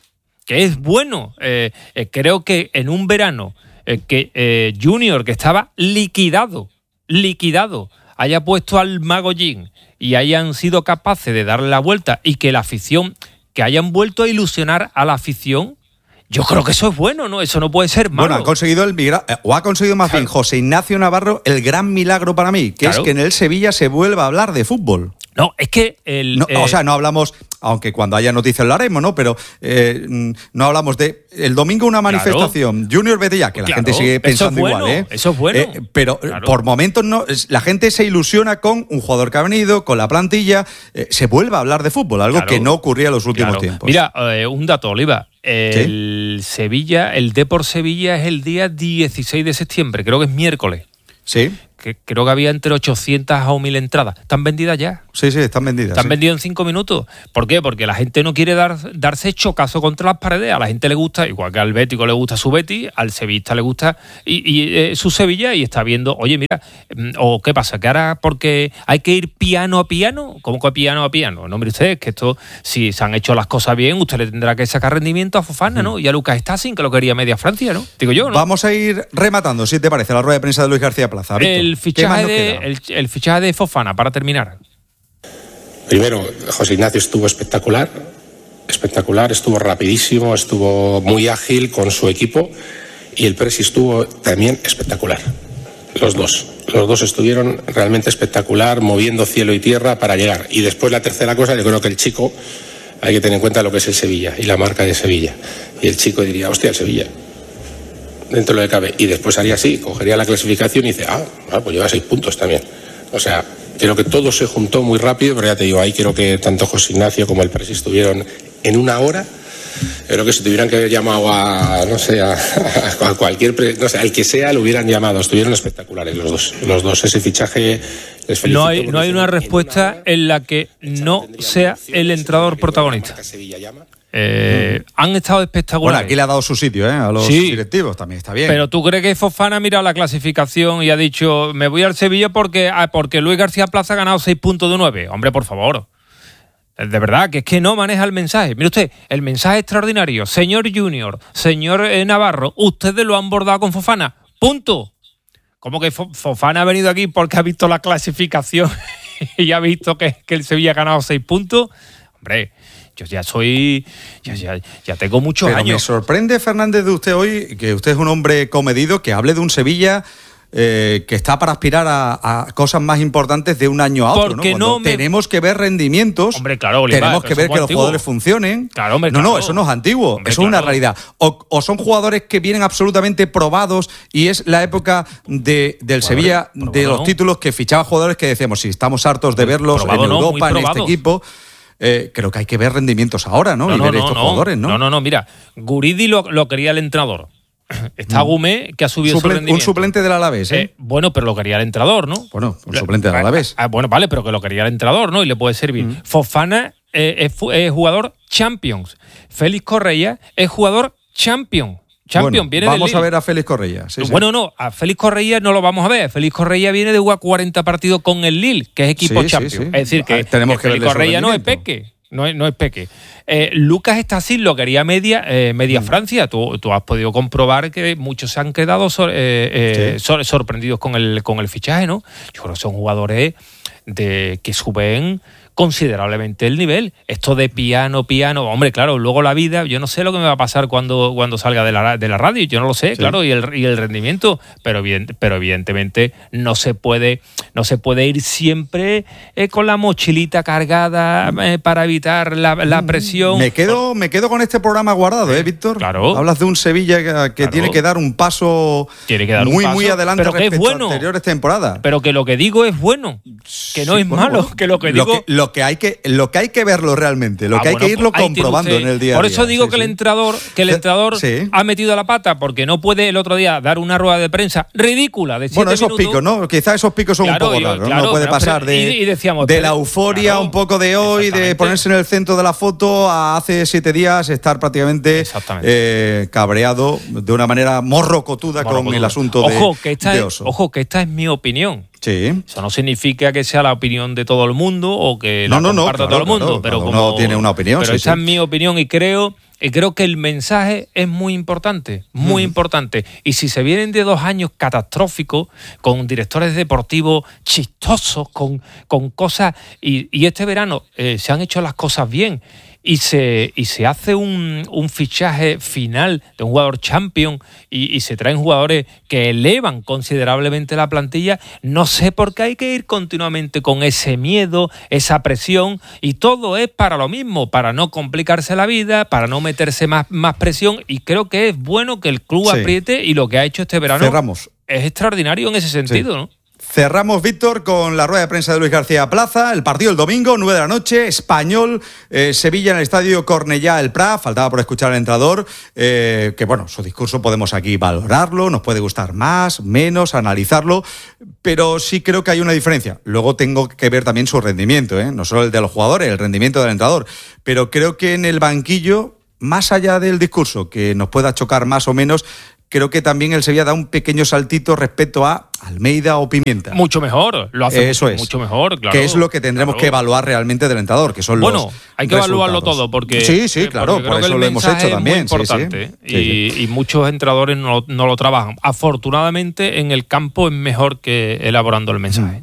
que es bueno. Eh, eh, creo que en un verano eh, que eh, Junior, que estaba liquidado, liquidado, haya puesto al Mago Jin y hayan sido capaces de darle la vuelta y que la afición, que hayan vuelto a ilusionar a la afición, yo creo que eso es bueno, ¿no? Eso no puede ser malo. Bueno, ha conseguido el migra- o ha conseguido más claro. bien José Ignacio Navarro el gran milagro para mí, que claro. es que en el Sevilla se vuelva a hablar de fútbol. No, es que el... No, eh, o sea, no hablamos, aunque cuando haya noticias lo haremos, ¿no? Pero eh, no hablamos de... El domingo una manifestación, claro. Junior vete ya, que la claro, gente sigue pensando bueno, igual, ¿eh? Eso es bueno. Eh, pero claro. por momentos no, la gente se ilusiona con un jugador que ha venido, con la plantilla, eh, se vuelve a hablar de fútbol, algo claro. que no ocurría en los últimos claro. tiempos. Mira, eh, un dato, Oliva. El ¿Sí? Sevilla, el Depor Sevilla es el día dieciséis de septiembre, creo que es miércoles. Sí. Que creo que había entre ochocientas o mil entradas. ¿Están vendidas ya? Sí, sí, están vendidas. Están sí. vendidas en cinco minutos. ¿Por qué? Porque la gente no quiere dar, darse chocazo contra las paredes. A la gente le gusta, igual que al bético le gusta su Betis, al sevillista le gusta y, y eh, su Sevilla, y está viendo, oye, mira, o qué pasa, que ahora porque hay que ir piano a piano. ¿Cómo que piano a piano? No, hombre, ustedes, que esto, si se han hecho las cosas bien, usted le tendrá que sacar rendimiento a Fofana, ¿no? Y a Lucas Stassin, que lo quería media Francia, ¿no? Digo yo, ¿no? Vamos a ir rematando, si te parece, la rueda de prensa de Luis García Plaza. Víctor, el fichaje de El, el fichaje de Fofana, para terminar. Primero, José Ignacio estuvo espectacular, espectacular, estuvo rapidísimo, estuvo muy ágil con su equipo, y el Presi estuvo también espectacular. Los dos, los dos estuvieron realmente espectacular, moviendo cielo y tierra para llegar. Y después la tercera cosa, yo creo que el chico, hay que tener en cuenta lo que es el Sevilla y la marca de Sevilla. Y el chico diría, hostia, el Sevilla, dentro de lo que cabe, y después haría así, cogería la clasificación y dice, ah, ah, pues lleva seis puntos también. O sea, creo que todo se juntó muy rápido, pero ya te digo, ahí creo que tanto José Ignacio como el Presi estuvieron en una hora. Creo que si tuvieran que haber llamado a, no sé, a, a cualquier, no sé, al que sea, lo hubieran llamado. Estuvieron espectaculares los dos. Los dos, ese fichaje, les felicito. No hay, no hay una respuesta en la que no sea el entrenador protagonista. Eh, mm. Han estado espectaculares. Bueno, aquí le ha dado su sitio, ¿eh? A los sí, directivos, también está bien. Pero ¿tú crees que Fofana ha mirado la clasificación y ha dicho, me voy al Sevilla porque, porque Luis García Plaza ha ganado seis puntos de nueve? Hombre, por favor. De verdad, que es que no maneja el mensaje. Mire usted, el mensaje extraordinario. Señor Junior, señor eh, Navarro, ustedes lo han bordado con Fofana. Punto. ¿Cómo que Fofana ha venido aquí porque ha visto la clasificación y ha visto que, que el Sevilla ha ganado seis puntos? Hombre, yo ya soy, ya, ya, ya tengo muchos Pero años. Me sorprende, Fernández, de usted hoy, que usted es un hombre comedido, que hable de un Sevilla eh, que está para aspirar a, a cosas más importantes de un año a otro. Porque ¿no? no me... tenemos que ver rendimientos, hombre, claro, Oliva, tenemos que ver que los jugadores funcionen. Claro, hombre, no, claro. no, eso no es antiguo, Hombre, eso es claro. una realidad. O, o son jugadores que vienen absolutamente probados y es la época de, del Sevilla, probado, de los no. títulos que fichaba jugadores que decíamos, si estamos hartos de verlos probado, en Europa, no, en este equipo. Eh, creo que hay que ver rendimientos ahora, ¿no? no y no, ver no, estos no, jugadores, ¿no? No, no, no, mira, Guridi lo, lo quería el entrenador. Está Gumé, que ha subido Suplen, su rendimiento. Un suplente del Alavés, ¿eh? ¿eh? Bueno, pero lo quería el entrenador, ¿no? Bueno, un suplente del Alavés. Ah, bueno, vale, pero que lo quería el entrenador, ¿no? Y le puede servir. Mm. Fofana eh, es, es jugador Champions. Félix Correia es jugador Champions. Champion, bueno, viene vamos del a ver a Félix Correia. Sí, bueno, sí. no, a Félix Correia no lo vamos a ver. Félix Correia viene de jugar cuarenta partidos con el Lille, que es equipo sí, Champions. Sí, sí. Es decir, que, ah, tenemos que que Félix Correia no es peque. No es, no es peque. Eh, Lucas Stassin lo quería media, eh, media mm. Francia. Tú, tú has podido comprobar que muchos se han quedado sor, eh, eh, sí. sor, sorprendidos con el, con el fichaje, ¿no? Yo creo que son jugadores de, que suben considerablemente el nivel. Esto de piano, piano, hombre, claro, luego la vida, yo no sé lo que me va a pasar cuando, cuando salga de la, de la radio, yo no lo sé, sí. claro, y el, y el rendimiento, pero, bien, pero evidentemente no se puede, no se puede ir siempre eh, con la mochilita cargada eh, para evitar la, la presión. Me quedo, me quedo con este programa guardado, ¿eh, Víctor? Claro. Hablas de un Sevilla que, que claro. tiene que dar un paso tiene que dar muy, un paso, muy adelante pero respecto que es bueno. a anteriores temporadas. Pero que lo que digo es bueno, que no sí, es bueno, malo, bueno. que lo que digo... Lo que, lo que hay que, lo que hay que verlo realmente, lo ah, que hay bueno, que irlo pues comprobando en el día a día. Por eso digo sí, que sí. el entrenador, que el entrenador sí. ha metido la pata, porque no puede el otro día dar una rueda de prensa ridícula de siete Bueno, esos minutos. picos, ¿no? Quizás esos picos son claro, un poco yo, raros, claro, ¿no? puede pero, pasar de, y, y decíamos, de pero, la euforia claro, un poco de hoy, de ponerse en el centro de la foto, a hace siete días estar prácticamente eh, cabreado de una manera morrocotuda, morrocotuda. con el asunto ojo, de, que esta de es, Oso. Ojo, que esta es mi opinión. Sí. Eso no significa que sea la opinión de todo el mundo o que no, la no, comparta no, todo claro, el mundo, claro, pero cada como uno tiene una opinión. Pero sí, esa sí. es mi opinión y creo Y creo que el mensaje es muy importante, muy mm. importante. Y si se vienen de dos años catastróficos, con directores deportivos chistosos, con, con cosas... Y, y este verano eh, se han hecho las cosas bien y se, y se hace un, un fichaje final de un jugador champion y, y se traen jugadores que elevan considerablemente la plantilla, no sé por qué hay que ir continuamente con ese miedo, esa presión, y todo es para lo mismo, para no complicarse la vida, para no meterse más, más presión, y creo que es bueno que el club sí. apriete, y lo que ha hecho este verano Cerramos. es extraordinario en ese sentido, sí. ¿no? Cerramos, Víctor, con la rueda de prensa de Luis García Plaza. El partido el domingo, nueve de la noche, Español, eh, Sevilla en el estadio Cornellá El Prat. Faltaba por escuchar al entrenador, eh, que bueno, su discurso podemos aquí valorarlo, nos puede gustar más, menos, analizarlo, pero sí creo que hay una diferencia. Luego tengo que ver también su rendimiento, ¿eh? No solo el de los jugadores, el rendimiento del entrenador, pero creo que en el banquillo, más allá del discurso, que nos pueda chocar más o menos, creo que también el Sevilla da un pequeño saltito respecto a Almeida o Pimienta. Mucho mejor, lo hace Eso mucho, es. mucho mejor, claro. Que es lo que tendremos claro. que evaluar realmente del entrenador, que son bueno, los hay que evaluarlo resultados. todo, porque... Sí, sí, claro, por eso lo hemos hecho también. Es muy importante, sí, sí. Y, Sí, sí. y muchos entrenadores no, no lo trabajan. Afortunadamente, en el campo es mejor que elaborando el mensaje. Mm.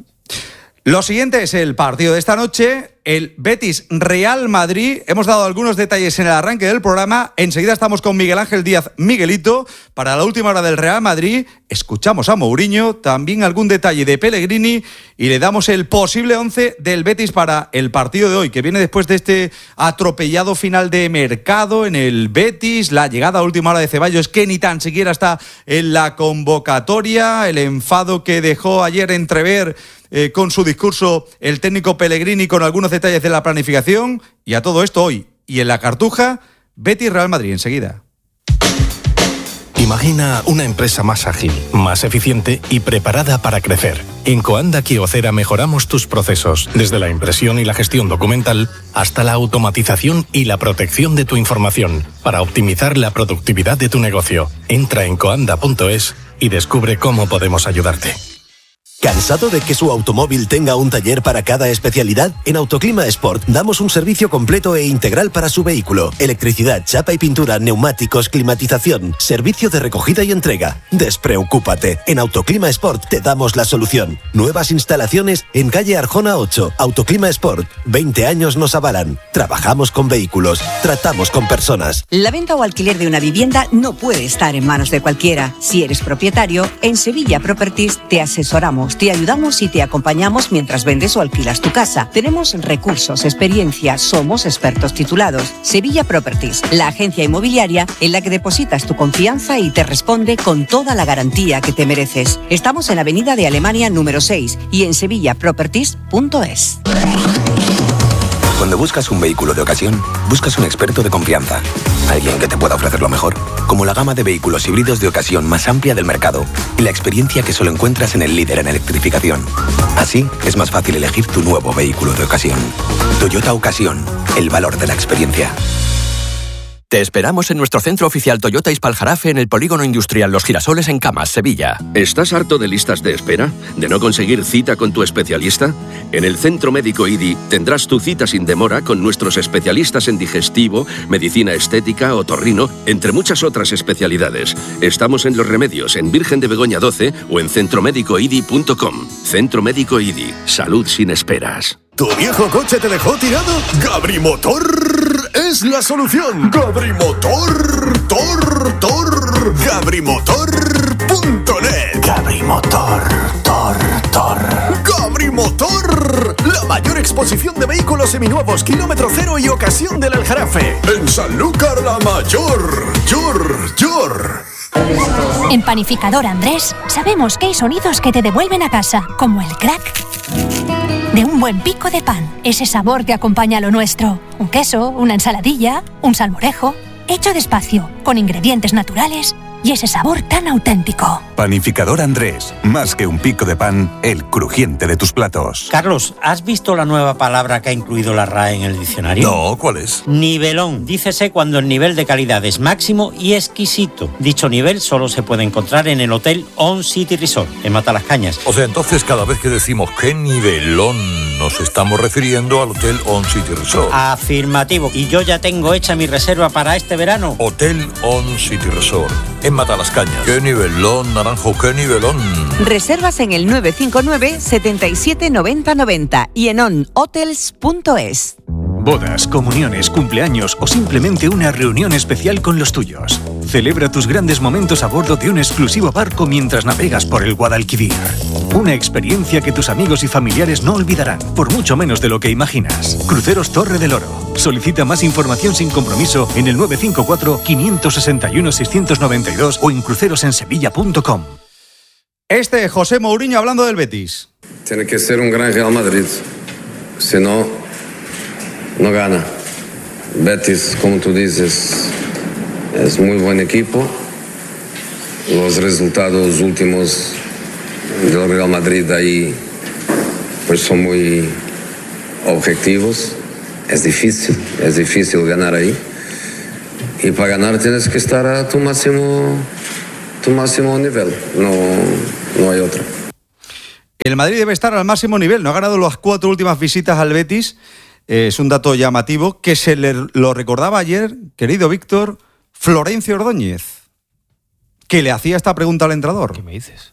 Lo siguiente es el partido de esta noche, el Betis-Real Madrid. Hemos dado algunos detalles en el arranque del programa. Enseguida estamos con Miguel Ángel Díaz Miguelito. Para la última hora del Real Madrid, escuchamos a Mourinho, también algún detalle de Pellegrini y le damos el posible once del Betis para el partido de hoy, que viene después de este atropellado final de mercado en el Betis, la llegada a última hora de Ceballos, que ni tan siquiera está en la convocatoria, el enfado que dejó ayer entrever Eh, con su discurso el técnico Pellegrini con algunos detalles de la planificación, y a todo esto hoy y en la Cartuja, Betis Real Madrid enseguida. Imagina una empresa más ágil, más eficiente y preparada para crecer. En Coanda Kyocera mejoramos tus procesos, desde la impresión y la gestión documental hasta la automatización y la protección de tu información, para optimizar la productividad de tu negocio. Entra en coanda punto es y descubre cómo podemos ayudarte. ¿Cansado de que su automóvil tenga un taller para cada especialidad? En Autoclima Sport damos un servicio completo e integral para su vehículo. Electricidad, chapa y pintura, neumáticos, climatización, servicio de recogida y entrega. Despreocúpate. En Autoclima Sport te damos la solución. Nuevas instalaciones en calle Arjona ocho. Autoclima Sport. veinte años nos avalan. Trabajamos con vehículos. Tratamos con personas. La venta o alquiler de una vivienda no puede estar en manos de cualquiera. Si eres propietario, en Sevilla Properties te asesoramos, te ayudamos y te acompañamos mientras vendes o alquilas tu casa. Tenemos recursos, experiencia, somos expertos titulados. Sevilla Properties, la agencia inmobiliaria en la que depositas tu confianza y te responde con toda la garantía que te mereces. Estamos en Avenida de Alemania número seis y en sevilla properties punto es. Cuando buscas un vehículo de ocasión, buscas un experto de confianza. Alguien que te pueda ofrecer lo mejor, como la gama de vehículos híbridos de ocasión más amplia del mercado y la experiencia que solo encuentras en el líder en electrificación. Así, es más fácil elegir tu nuevo vehículo de ocasión. Toyota Ocasión, el valor de la experiencia. Te esperamos en nuestro centro oficial Toyota Ispaljarafe en el Polígono Industrial Los Girasoles en Camas, Sevilla. ¿Estás harto de listas de espera? ¿De no conseguir cita con tu especialista? En el Centro Médico I D I tendrás tu cita sin demora con nuestros especialistas en digestivo, medicina estética, otorrino, entre muchas otras especialidades. Estamos en Los Remedios, en Virgen de Begoña doce o en centro médico i d i punto com. Centro Médico I D I. Salud sin esperas. ¿Tu viejo coche te dejó tirado? Gabrimotor es la solución. Gabrimotor, tor, tor. Gabrimotor punto net. Gabrimotor, tor, tor. Gabrimotor, la mayor exposición de vehículos seminuevos, kilómetro cero y ocasión del Aljarafe. En Sanlúcar la Mayor. Yor, yor. En Panificador Andrés sabemos que hay sonidos que te devuelven a casa, como el crack de un buen pico de pan, ese sabor que acompaña a lo nuestro. Un queso, una ensaladilla, un salmorejo, hecho despacio, con ingredientes naturales y ese sabor tan auténtico. Panificador Andrés, más que un pico de pan, el crujiente de tus platos. Carlos, ¿has visto la nueva palabra que ha incluido la R A E en el diccionario? No, ¿cuál es? Nivelón. Dícese cuando el nivel de calidad es máximo y exquisito. Dicho nivel solo se puede encontrar en el Hotel On City Resort, en Matalascañas. O sea, entonces cada vez que decimos qué nivelón, nos estamos refiriendo al Hotel On City Resort. Afirmativo. Y yo ya tengo hecha mi reserva para este verano. Hotel On City Resort, en Matalascañas. ¡Qué nivelón, Naranjo, qué nivelón! Reservas en el nueve cinco nueve, setenta y siete, noventa noventa y en on hotels punto es. Bodas, comuniones, cumpleaños o simplemente una reunión especial con los tuyos. Celebra tus grandes momentos a bordo de un exclusivo barco mientras navegas por el Guadalquivir. Una experiencia que tus amigos y familiares no olvidarán, por mucho menos de lo que imaginas. Cruceros Torre del Oro. Solicita más información sin compromiso en el nueve cinco cuatro, cinco seis uno, seis nueve dos o en crucerosensevilla punto com. Este José Mourinho hablando del Betis. Tiene que ser un gran Real Madrid, si no, no gana. Betis, como tú dices, es muy buen equipo. Los resultados últimos del Real Madrid ahí pues son muy objetivos. Es difícil, es difícil ganar ahí. Y para ganar tienes que estar a tu máximo, tu máximo nivel. No, no hay otro. El Madrid debe estar al máximo nivel. No ha ganado las cuatro últimas visitas al Betis. Eh, es un dato llamativo que se le lo recordaba ayer, querido Víctor, Florencio Ordóñez, que le hacía esta pregunta al entrenador. ¿Qué me dices?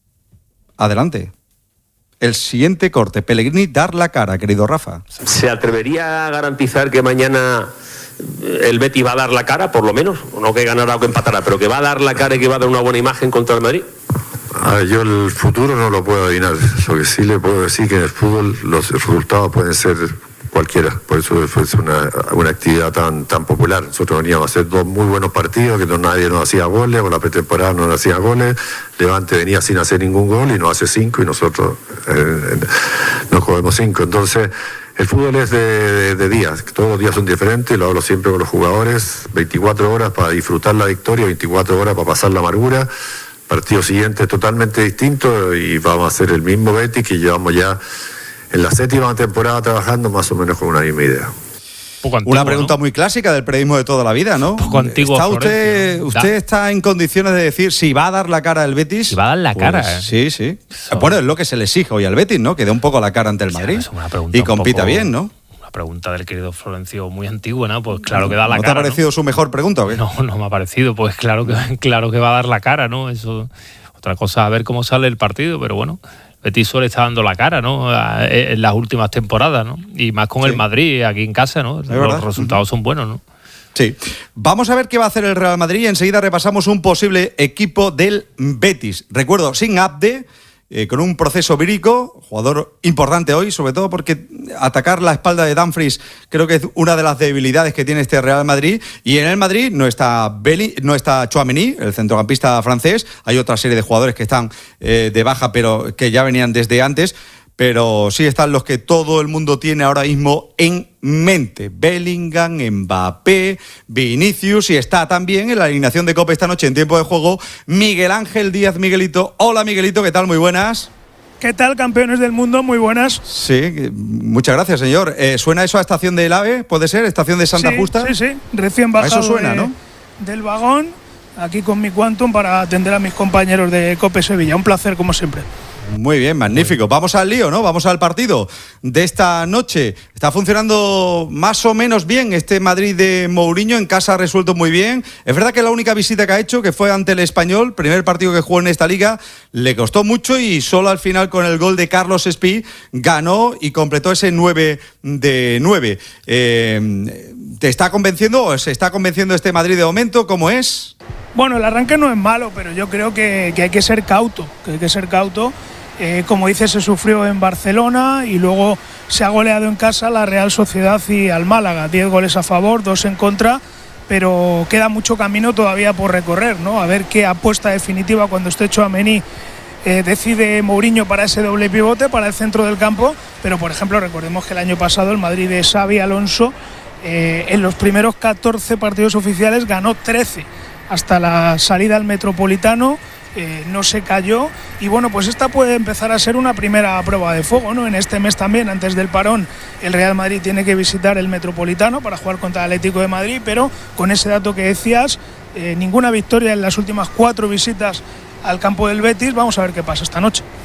Adelante. El siguiente corte. Pellegrini, dar la cara, querido Rafa. ¿Se atrevería a garantizar que mañana el Betis va a dar la cara, por lo menos? No que ganará o que empatará, pero que va a dar la cara y que va a dar una buena imagen contra el Madrid. Ah, yo el futuro no lo puedo adivinar. Lo que sí le puedo decir que en el fútbol los resultados pueden ser cualquiera. Por eso es una, una actividad tan, tan popular. Nosotros veníamos a hacer dos muy buenos partidos, que no, nadie nos hacía goles, con la pretemporada no nos hacía goles. Levante venía sin hacer ningún gol y nos hace cinco y nosotros eh, nos comemos cinco. Entonces, el fútbol es de, de, de días. Todos los días son diferentes, lo hablo siempre con los jugadores. veinticuatro horas para disfrutar la victoria, veinticuatro horas para pasar la amargura. Partido siguiente totalmente distinto y vamos a hacer el mismo Betis que llevamos ya en la séptima temporada trabajando más o menos con una misma idea. Poco antiguo, una pregunta, ¿no?, muy clásica del periodismo de toda la vida, ¿no? Poco antiguo. ¿Está usted, Florencio, usted está en condiciones de decir si va a dar la cara al Betis? Si va a dar la pues, cara. ¿eh? Sí, sí. So... Bueno, es lo que se le exige hoy al Betis, ¿no? Que dé un poco la cara ante el Madrid. Sí, es una pregunta y compita poco... bien, ¿no? Pregunta del querido Florencio muy antigua, ¿no? Pues claro que da la ¿No cara. ¿No te ha parecido ¿no? su mejor pregunta o qué? No, no me ha parecido. Pues claro que, claro que va a dar la cara, ¿no? Eso. Otra cosa, a ver cómo sale el partido, pero bueno, Betis suele estar dando la cara, ¿no? En las últimas temporadas, ¿no? Y más con sí. el Madrid aquí en casa, ¿no? Los verdad? resultados son buenos, ¿no? Sí. Vamos a ver qué va a hacer el Real Madrid. Enseguida repasamos un posible equipo del Betis. Recuerdo, sin Abde, eh, con un proceso vírico, jugador importante hoy, sobre todo porque atacar la espalda de Dumfries creo que es una de las debilidades que tiene este Real Madrid. Y en el Madrid no está Belly, no está Tchouaméni, el centrocampista francés. Hay otra serie de jugadores que están eh, de baja, pero que ya venían desde antes. Pero sí están los que todo el mundo tiene ahora mismo en mente. Bellingham, Mbappé, Vinicius, y está también en la alineación de Copa esta noche en tiempo de juego Miguel Ángel Díaz. Miguelito. Hola Miguelito, ¿qué tal? Muy buenas. ¿Qué tal, campeones del mundo? Muy buenas. Sí, muchas gracias, señor. Eh, ¿Suena eso a Estación del AVE? ¿Puede ser? ¿Estación de Santa sí, Justa? Sí, sí, recién bajado eso suena, de, ¿no? del vagón, aquí con mi Quantum para atender a mis compañeros de Cope Sevilla. Un placer, como siempre. Muy bien, magnífico. Vamos al lío, ¿no? Vamos al partido de esta noche. Está funcionando más o menos bien este Madrid de Mourinho. En casa ha resuelto muy bien. Es verdad que la única visita que ha hecho, que fue ante el Español, primer partido que jugó en esta liga, le costó mucho y solo al final con el gol de Carlos Espí ganó y completó ese nueve de nueve. Eh, ¿Te está convenciendo o se está convenciendo este Madrid de momento? ¿Cómo es? Bueno, el arranque no es malo, pero yo creo que, que hay que ser cauto, que hay que ser cauto. Eh, como dices, se sufrió en Barcelona y luego se ha goleado en casa la Real Sociedad y al Málaga. Diez goles a favor, dos en contra, pero queda mucho camino todavía por recorrer, ¿no? A ver qué apuesta definitiva cuando esté Tchouaméni eh, decide Mourinho para ese doble pivote, para el centro del campo. Pero, por ejemplo, recordemos que el año pasado el Madrid de Xavi Alonso eh, en los primeros catorce partidos oficiales ganó trece hasta la salida al Metropolitano. Eh, no se cayó y bueno, pues esta puede empezar a ser una primera prueba de fuego, ¿no? En este mes también, antes del parón, el Real Madrid tiene que visitar el Metropolitano para jugar contra el Atlético de Madrid, pero con ese dato que decías, eh, ninguna victoria en las últimas cuatro visitas al campo del Betis. Vamos a ver qué pasa esta noche.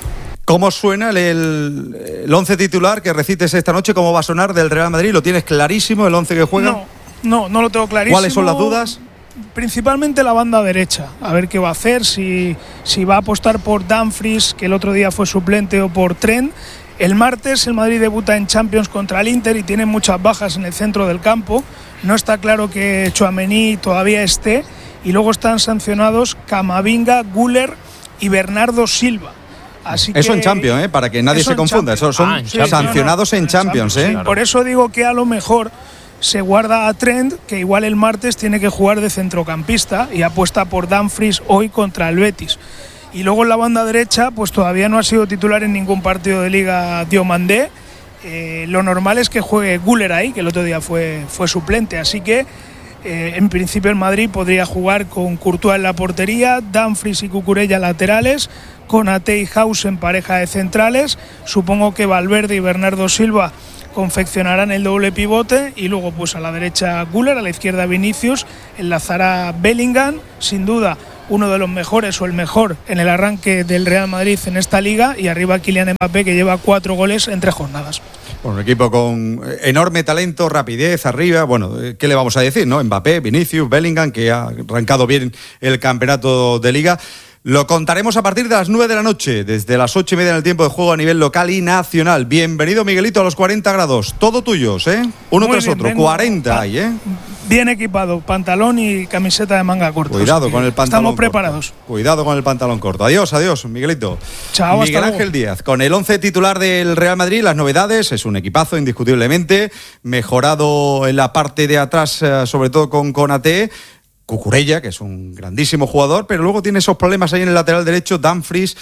¿Cómo suena el, el, el once titular que recites esta noche? ¿Cómo va a sonar del Real Madrid? ¿Lo tienes clarísimo el once que juega? No, no, no lo tengo clarísimo. ¿Cuáles son las dudas? Principalmente la banda derecha, a ver qué va a hacer, si, si va a apostar por Dumfries, que el otro día fue suplente, o por Trent. El martes el Madrid debuta en Champions contra el Inter y tiene muchas bajas en el centro del campo. No está claro que Tchouaméni todavía esté, y luego están sancionados Camavinga, Güler y Bernardo Silva. Así eso que, en Champions, ¿eh? Para que nadie se confunda, eso son ah, sí, sancionados no, no, en Champions, Champions ¿eh? Sí, claro. Por eso digo que a lo mejor se guarda a Trent, que igual el martes tiene que jugar de centrocampista, y apuesta por Dumfries hoy contra el Betis. Y luego en la banda derecha, pues todavía no ha sido titular en ningún partido de Liga Diomandé. Eh, lo normal es que juegue Güler ahí, que el otro día fue, fue suplente, así que eh, en principio el Madrid podría jugar con Courtois en la portería, Dumfries y Cucurella laterales, Konaté y House en pareja de centrales. Supongo que Valverde y Bernardo Silva confeccionarán el doble pivote, y luego pues a la derecha Güler, a la izquierda Vinicius, enlazará Bellingham, sin duda uno de los mejores o el mejor en el arranque del Real Madrid en esta liga, y arriba Kylian Mbappé, que lleva cuatro goles en tres jornadas. Bueno, un equipo con enorme talento, rapidez arriba. Bueno, ¿qué le vamos a decir, no? Mbappé, Vinicius, Bellingham, que ha arrancado bien el campeonato de liga. Lo contaremos a partir de las nueve de la noche, desde las ocho y media en el tiempo de juego a nivel local y nacional. Bienvenido, Miguelito, a los cuarenta grados. Todo tuyos, ¿eh? Uno Muy tras bien, otro. Vengo, cuarenta hay, ¿eh? Bien equipado, pantalón y camiseta de manga corta. Cuidado con el pantalón Estamos corto. preparados. Cuidado con el pantalón corto. Adiós, adiós, Miguelito. Chao, Miguel hasta Ángel luego. Díaz, con el once titular del Real Madrid, las novedades, es un equipazo indiscutiblemente, mejorado en la parte de atrás, sobre todo con Konaté. Cucurella, que es un grandísimo jugador, pero luego tiene esos problemas ahí en el lateral derecho, Dumfries,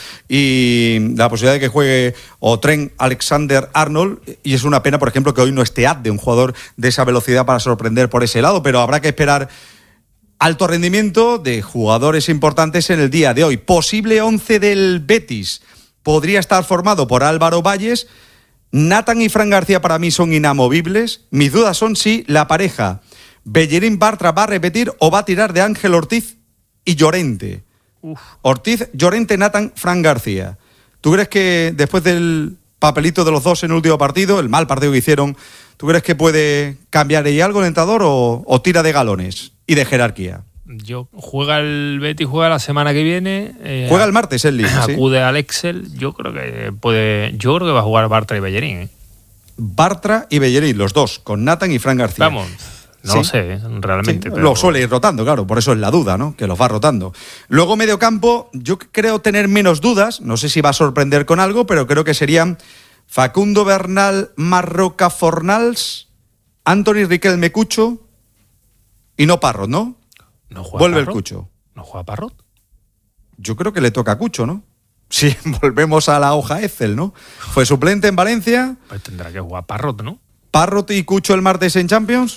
y la posibilidad de que juegue o Trent Alexander-Arnold, y es una pena, por ejemplo, que hoy no esté Abde, un jugador de esa velocidad para sorprender por ese lado, pero habrá que esperar alto rendimiento de jugadores importantes en el día de hoy. Posible once del Betis podría estar formado por Álvaro Valles. Nathan y Fran García para mí son inamovibles. Mis dudas son si la pareja Bellerín Bartra va a repetir o va a tirar de Ángel Ortiz y Llorente. Uf. Ortiz, Llorente, Nathan, Fran García. ¿Tú crees que después del papelito de los dos en el último partido, el mal partido que hicieron, ¿tú crees que puede cambiar ahí algo el entrenador o, o tira de galones y de jerarquía? Yo juega el Betis, juega la semana que viene. Eh, juega el martes el Liga. Acude ¿sí? al Excel. Yo creo que puede. Yo creo que va a jugar Bartra y Bellerín. ¿eh? Bartra y Bellerín, los dos, con Nathan y Fran García. Vamos. No sí. lo sé, realmente. Sí, pero... Lo suele ir rotando, claro, por eso es la duda, ¿no? Que los va rotando. Luego, medio campo, yo creo tener menos dudas, no sé si va a sorprender con algo, pero creo que serían Facundo Bernal, Marroca Fornals, Anthony Riquelme Cucho y no Parrot, ¿no? ¿No juega Vuelve Parrot? el Cucho. ¿No juega Parrot? Yo creo que le toca a Cucho, ¿no? Sí, volvemos a la hoja Excel, ¿no? Fue suplente en Valencia. Pues tendrá que jugar Parrot, ¿no? ¿Parrot y Cucho el martes en Champions?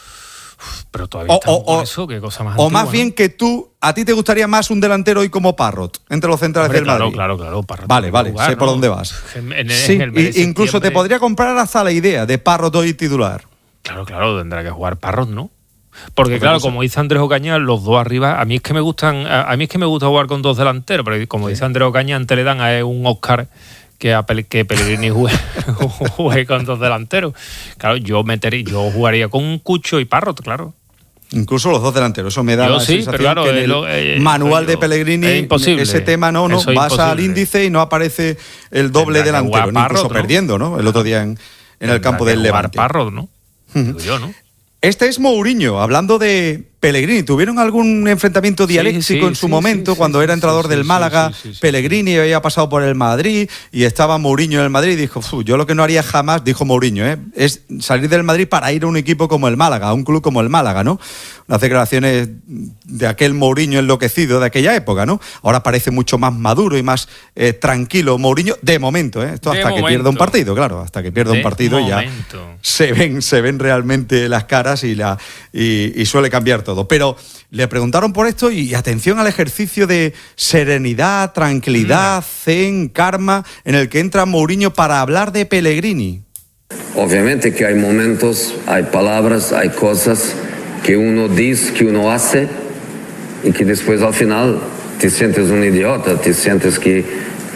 Pero todavía o, o, con eso, qué cosa más O antigua, más bien ¿no? que tú, a ti te gustaría más un delantero hoy como Parrot, entre los centrales Hombre, del claro, Madrid. Claro, claro, claro. Vale, vale, jugar, sé por ¿no? dónde vas. En, en, sí, en el mes de incluso te podría comprar hasta la idea de Parrot hoy titular. Claro, claro, tendrá que jugar Parrot, ¿no? Porque claro, como dice Andrés Ocaña, los dos arriba, a mí es que me gustan, a, a mí es que me gusta jugar con dos delanteros, pero como sí. dice Andrés Ocaña, antes le dan a un Oscar que, a Pel- que Pellegrini juegue, juegue con dos delanteros. Claro, yo metería, yo jugaría con un Cucho y Parrot, claro. Incluso los dos delanteros, eso me da yo la sí, sensación pero claro, que en el lo, eh, manual yo, de Pellegrini es imposible. Ese tema no, no, Eso vas es al índice y no aparece el doble Tendrá delantero, Parrot, incluso ¿no? perdiendo, ¿no? El otro día en, en el campo del Levante. Parrot, ¿no? Digo yo, ¿no? Este es Mourinho, hablando de Pellegrini. ¿Tuvieron algún enfrentamiento dialéctico sí, sí, en su sí, momento sí, cuando sí, era entrenador sí, del sí, Málaga? sí, sí, sí, Pellegrini sí. había pasado por el Madrid y estaba Mourinho en el Madrid y dijo, yo lo que no haría jamás, dijo Mourinho, ¿eh? es salir del Madrid para ir a un equipo como el Málaga, a un club como el Málaga, ¿no? Unas declaraciones de aquel Mourinho enloquecido de aquella época, ¿no? Ahora parece mucho más maduro y más eh, tranquilo Mourinho, de momento, ¿eh? Esto De hasta momento. que pierda un partido, claro, hasta que pierda De un partido momento. ya se ven, se ven realmente las caras y, la, y, y suele cambiar todo. Pero le preguntaron por esto y atención al ejercicio de serenidad, tranquilidad, mm. zen, karma, en el que entra Mourinho para hablar de Pellegrini. Obviamente que hay momentos, hay palabras, hay cosas que uno dice, que uno hace y que después al final te sientes un idiota, te sientes que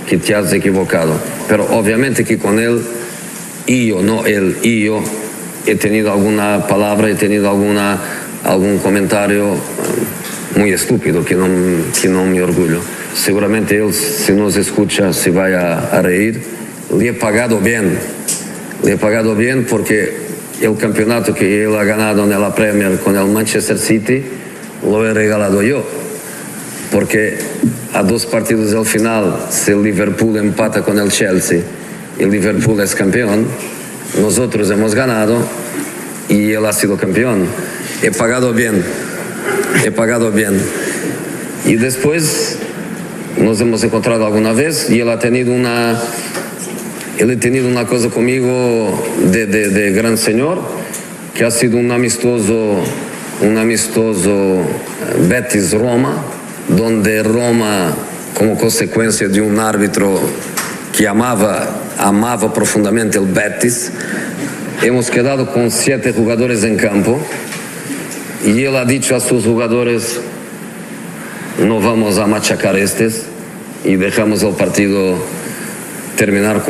que te has equivocado. Pero obviamente que con él, y yo, no él, y yo, he tenido alguna palabra, he tenido alguna, algún comentario muy estúpido que no, que no me orgullo. Seguramente él, si nos escucha, se va a, a reír. Le he pagado bien, le he pagado bien porque el campeonato que él ha ganado en la Premier con el Manchester City lo he regalado yo. Porque a dos partidos del final, si el Liverpool empata con el Chelsea y el Liverpool es campeón, nosotros hemos ganado y él ha sido campeón. He pagado bien, he pagado bien. Y después nos hemos encontrado alguna vez y él ha tenido una, él ha tenido una cosa conmigo de, de, de gran señor, que ha sido un amistoso, un amistoso Betis-Roma, donde Roma, como consecuencia de un árbitro que amaba, amaba profundamente el Betis, hemos quedado con siete jugadores en campo y él ha dicho a sus jugadores: no vamos a machacar estos, y dejamos el partido terminar con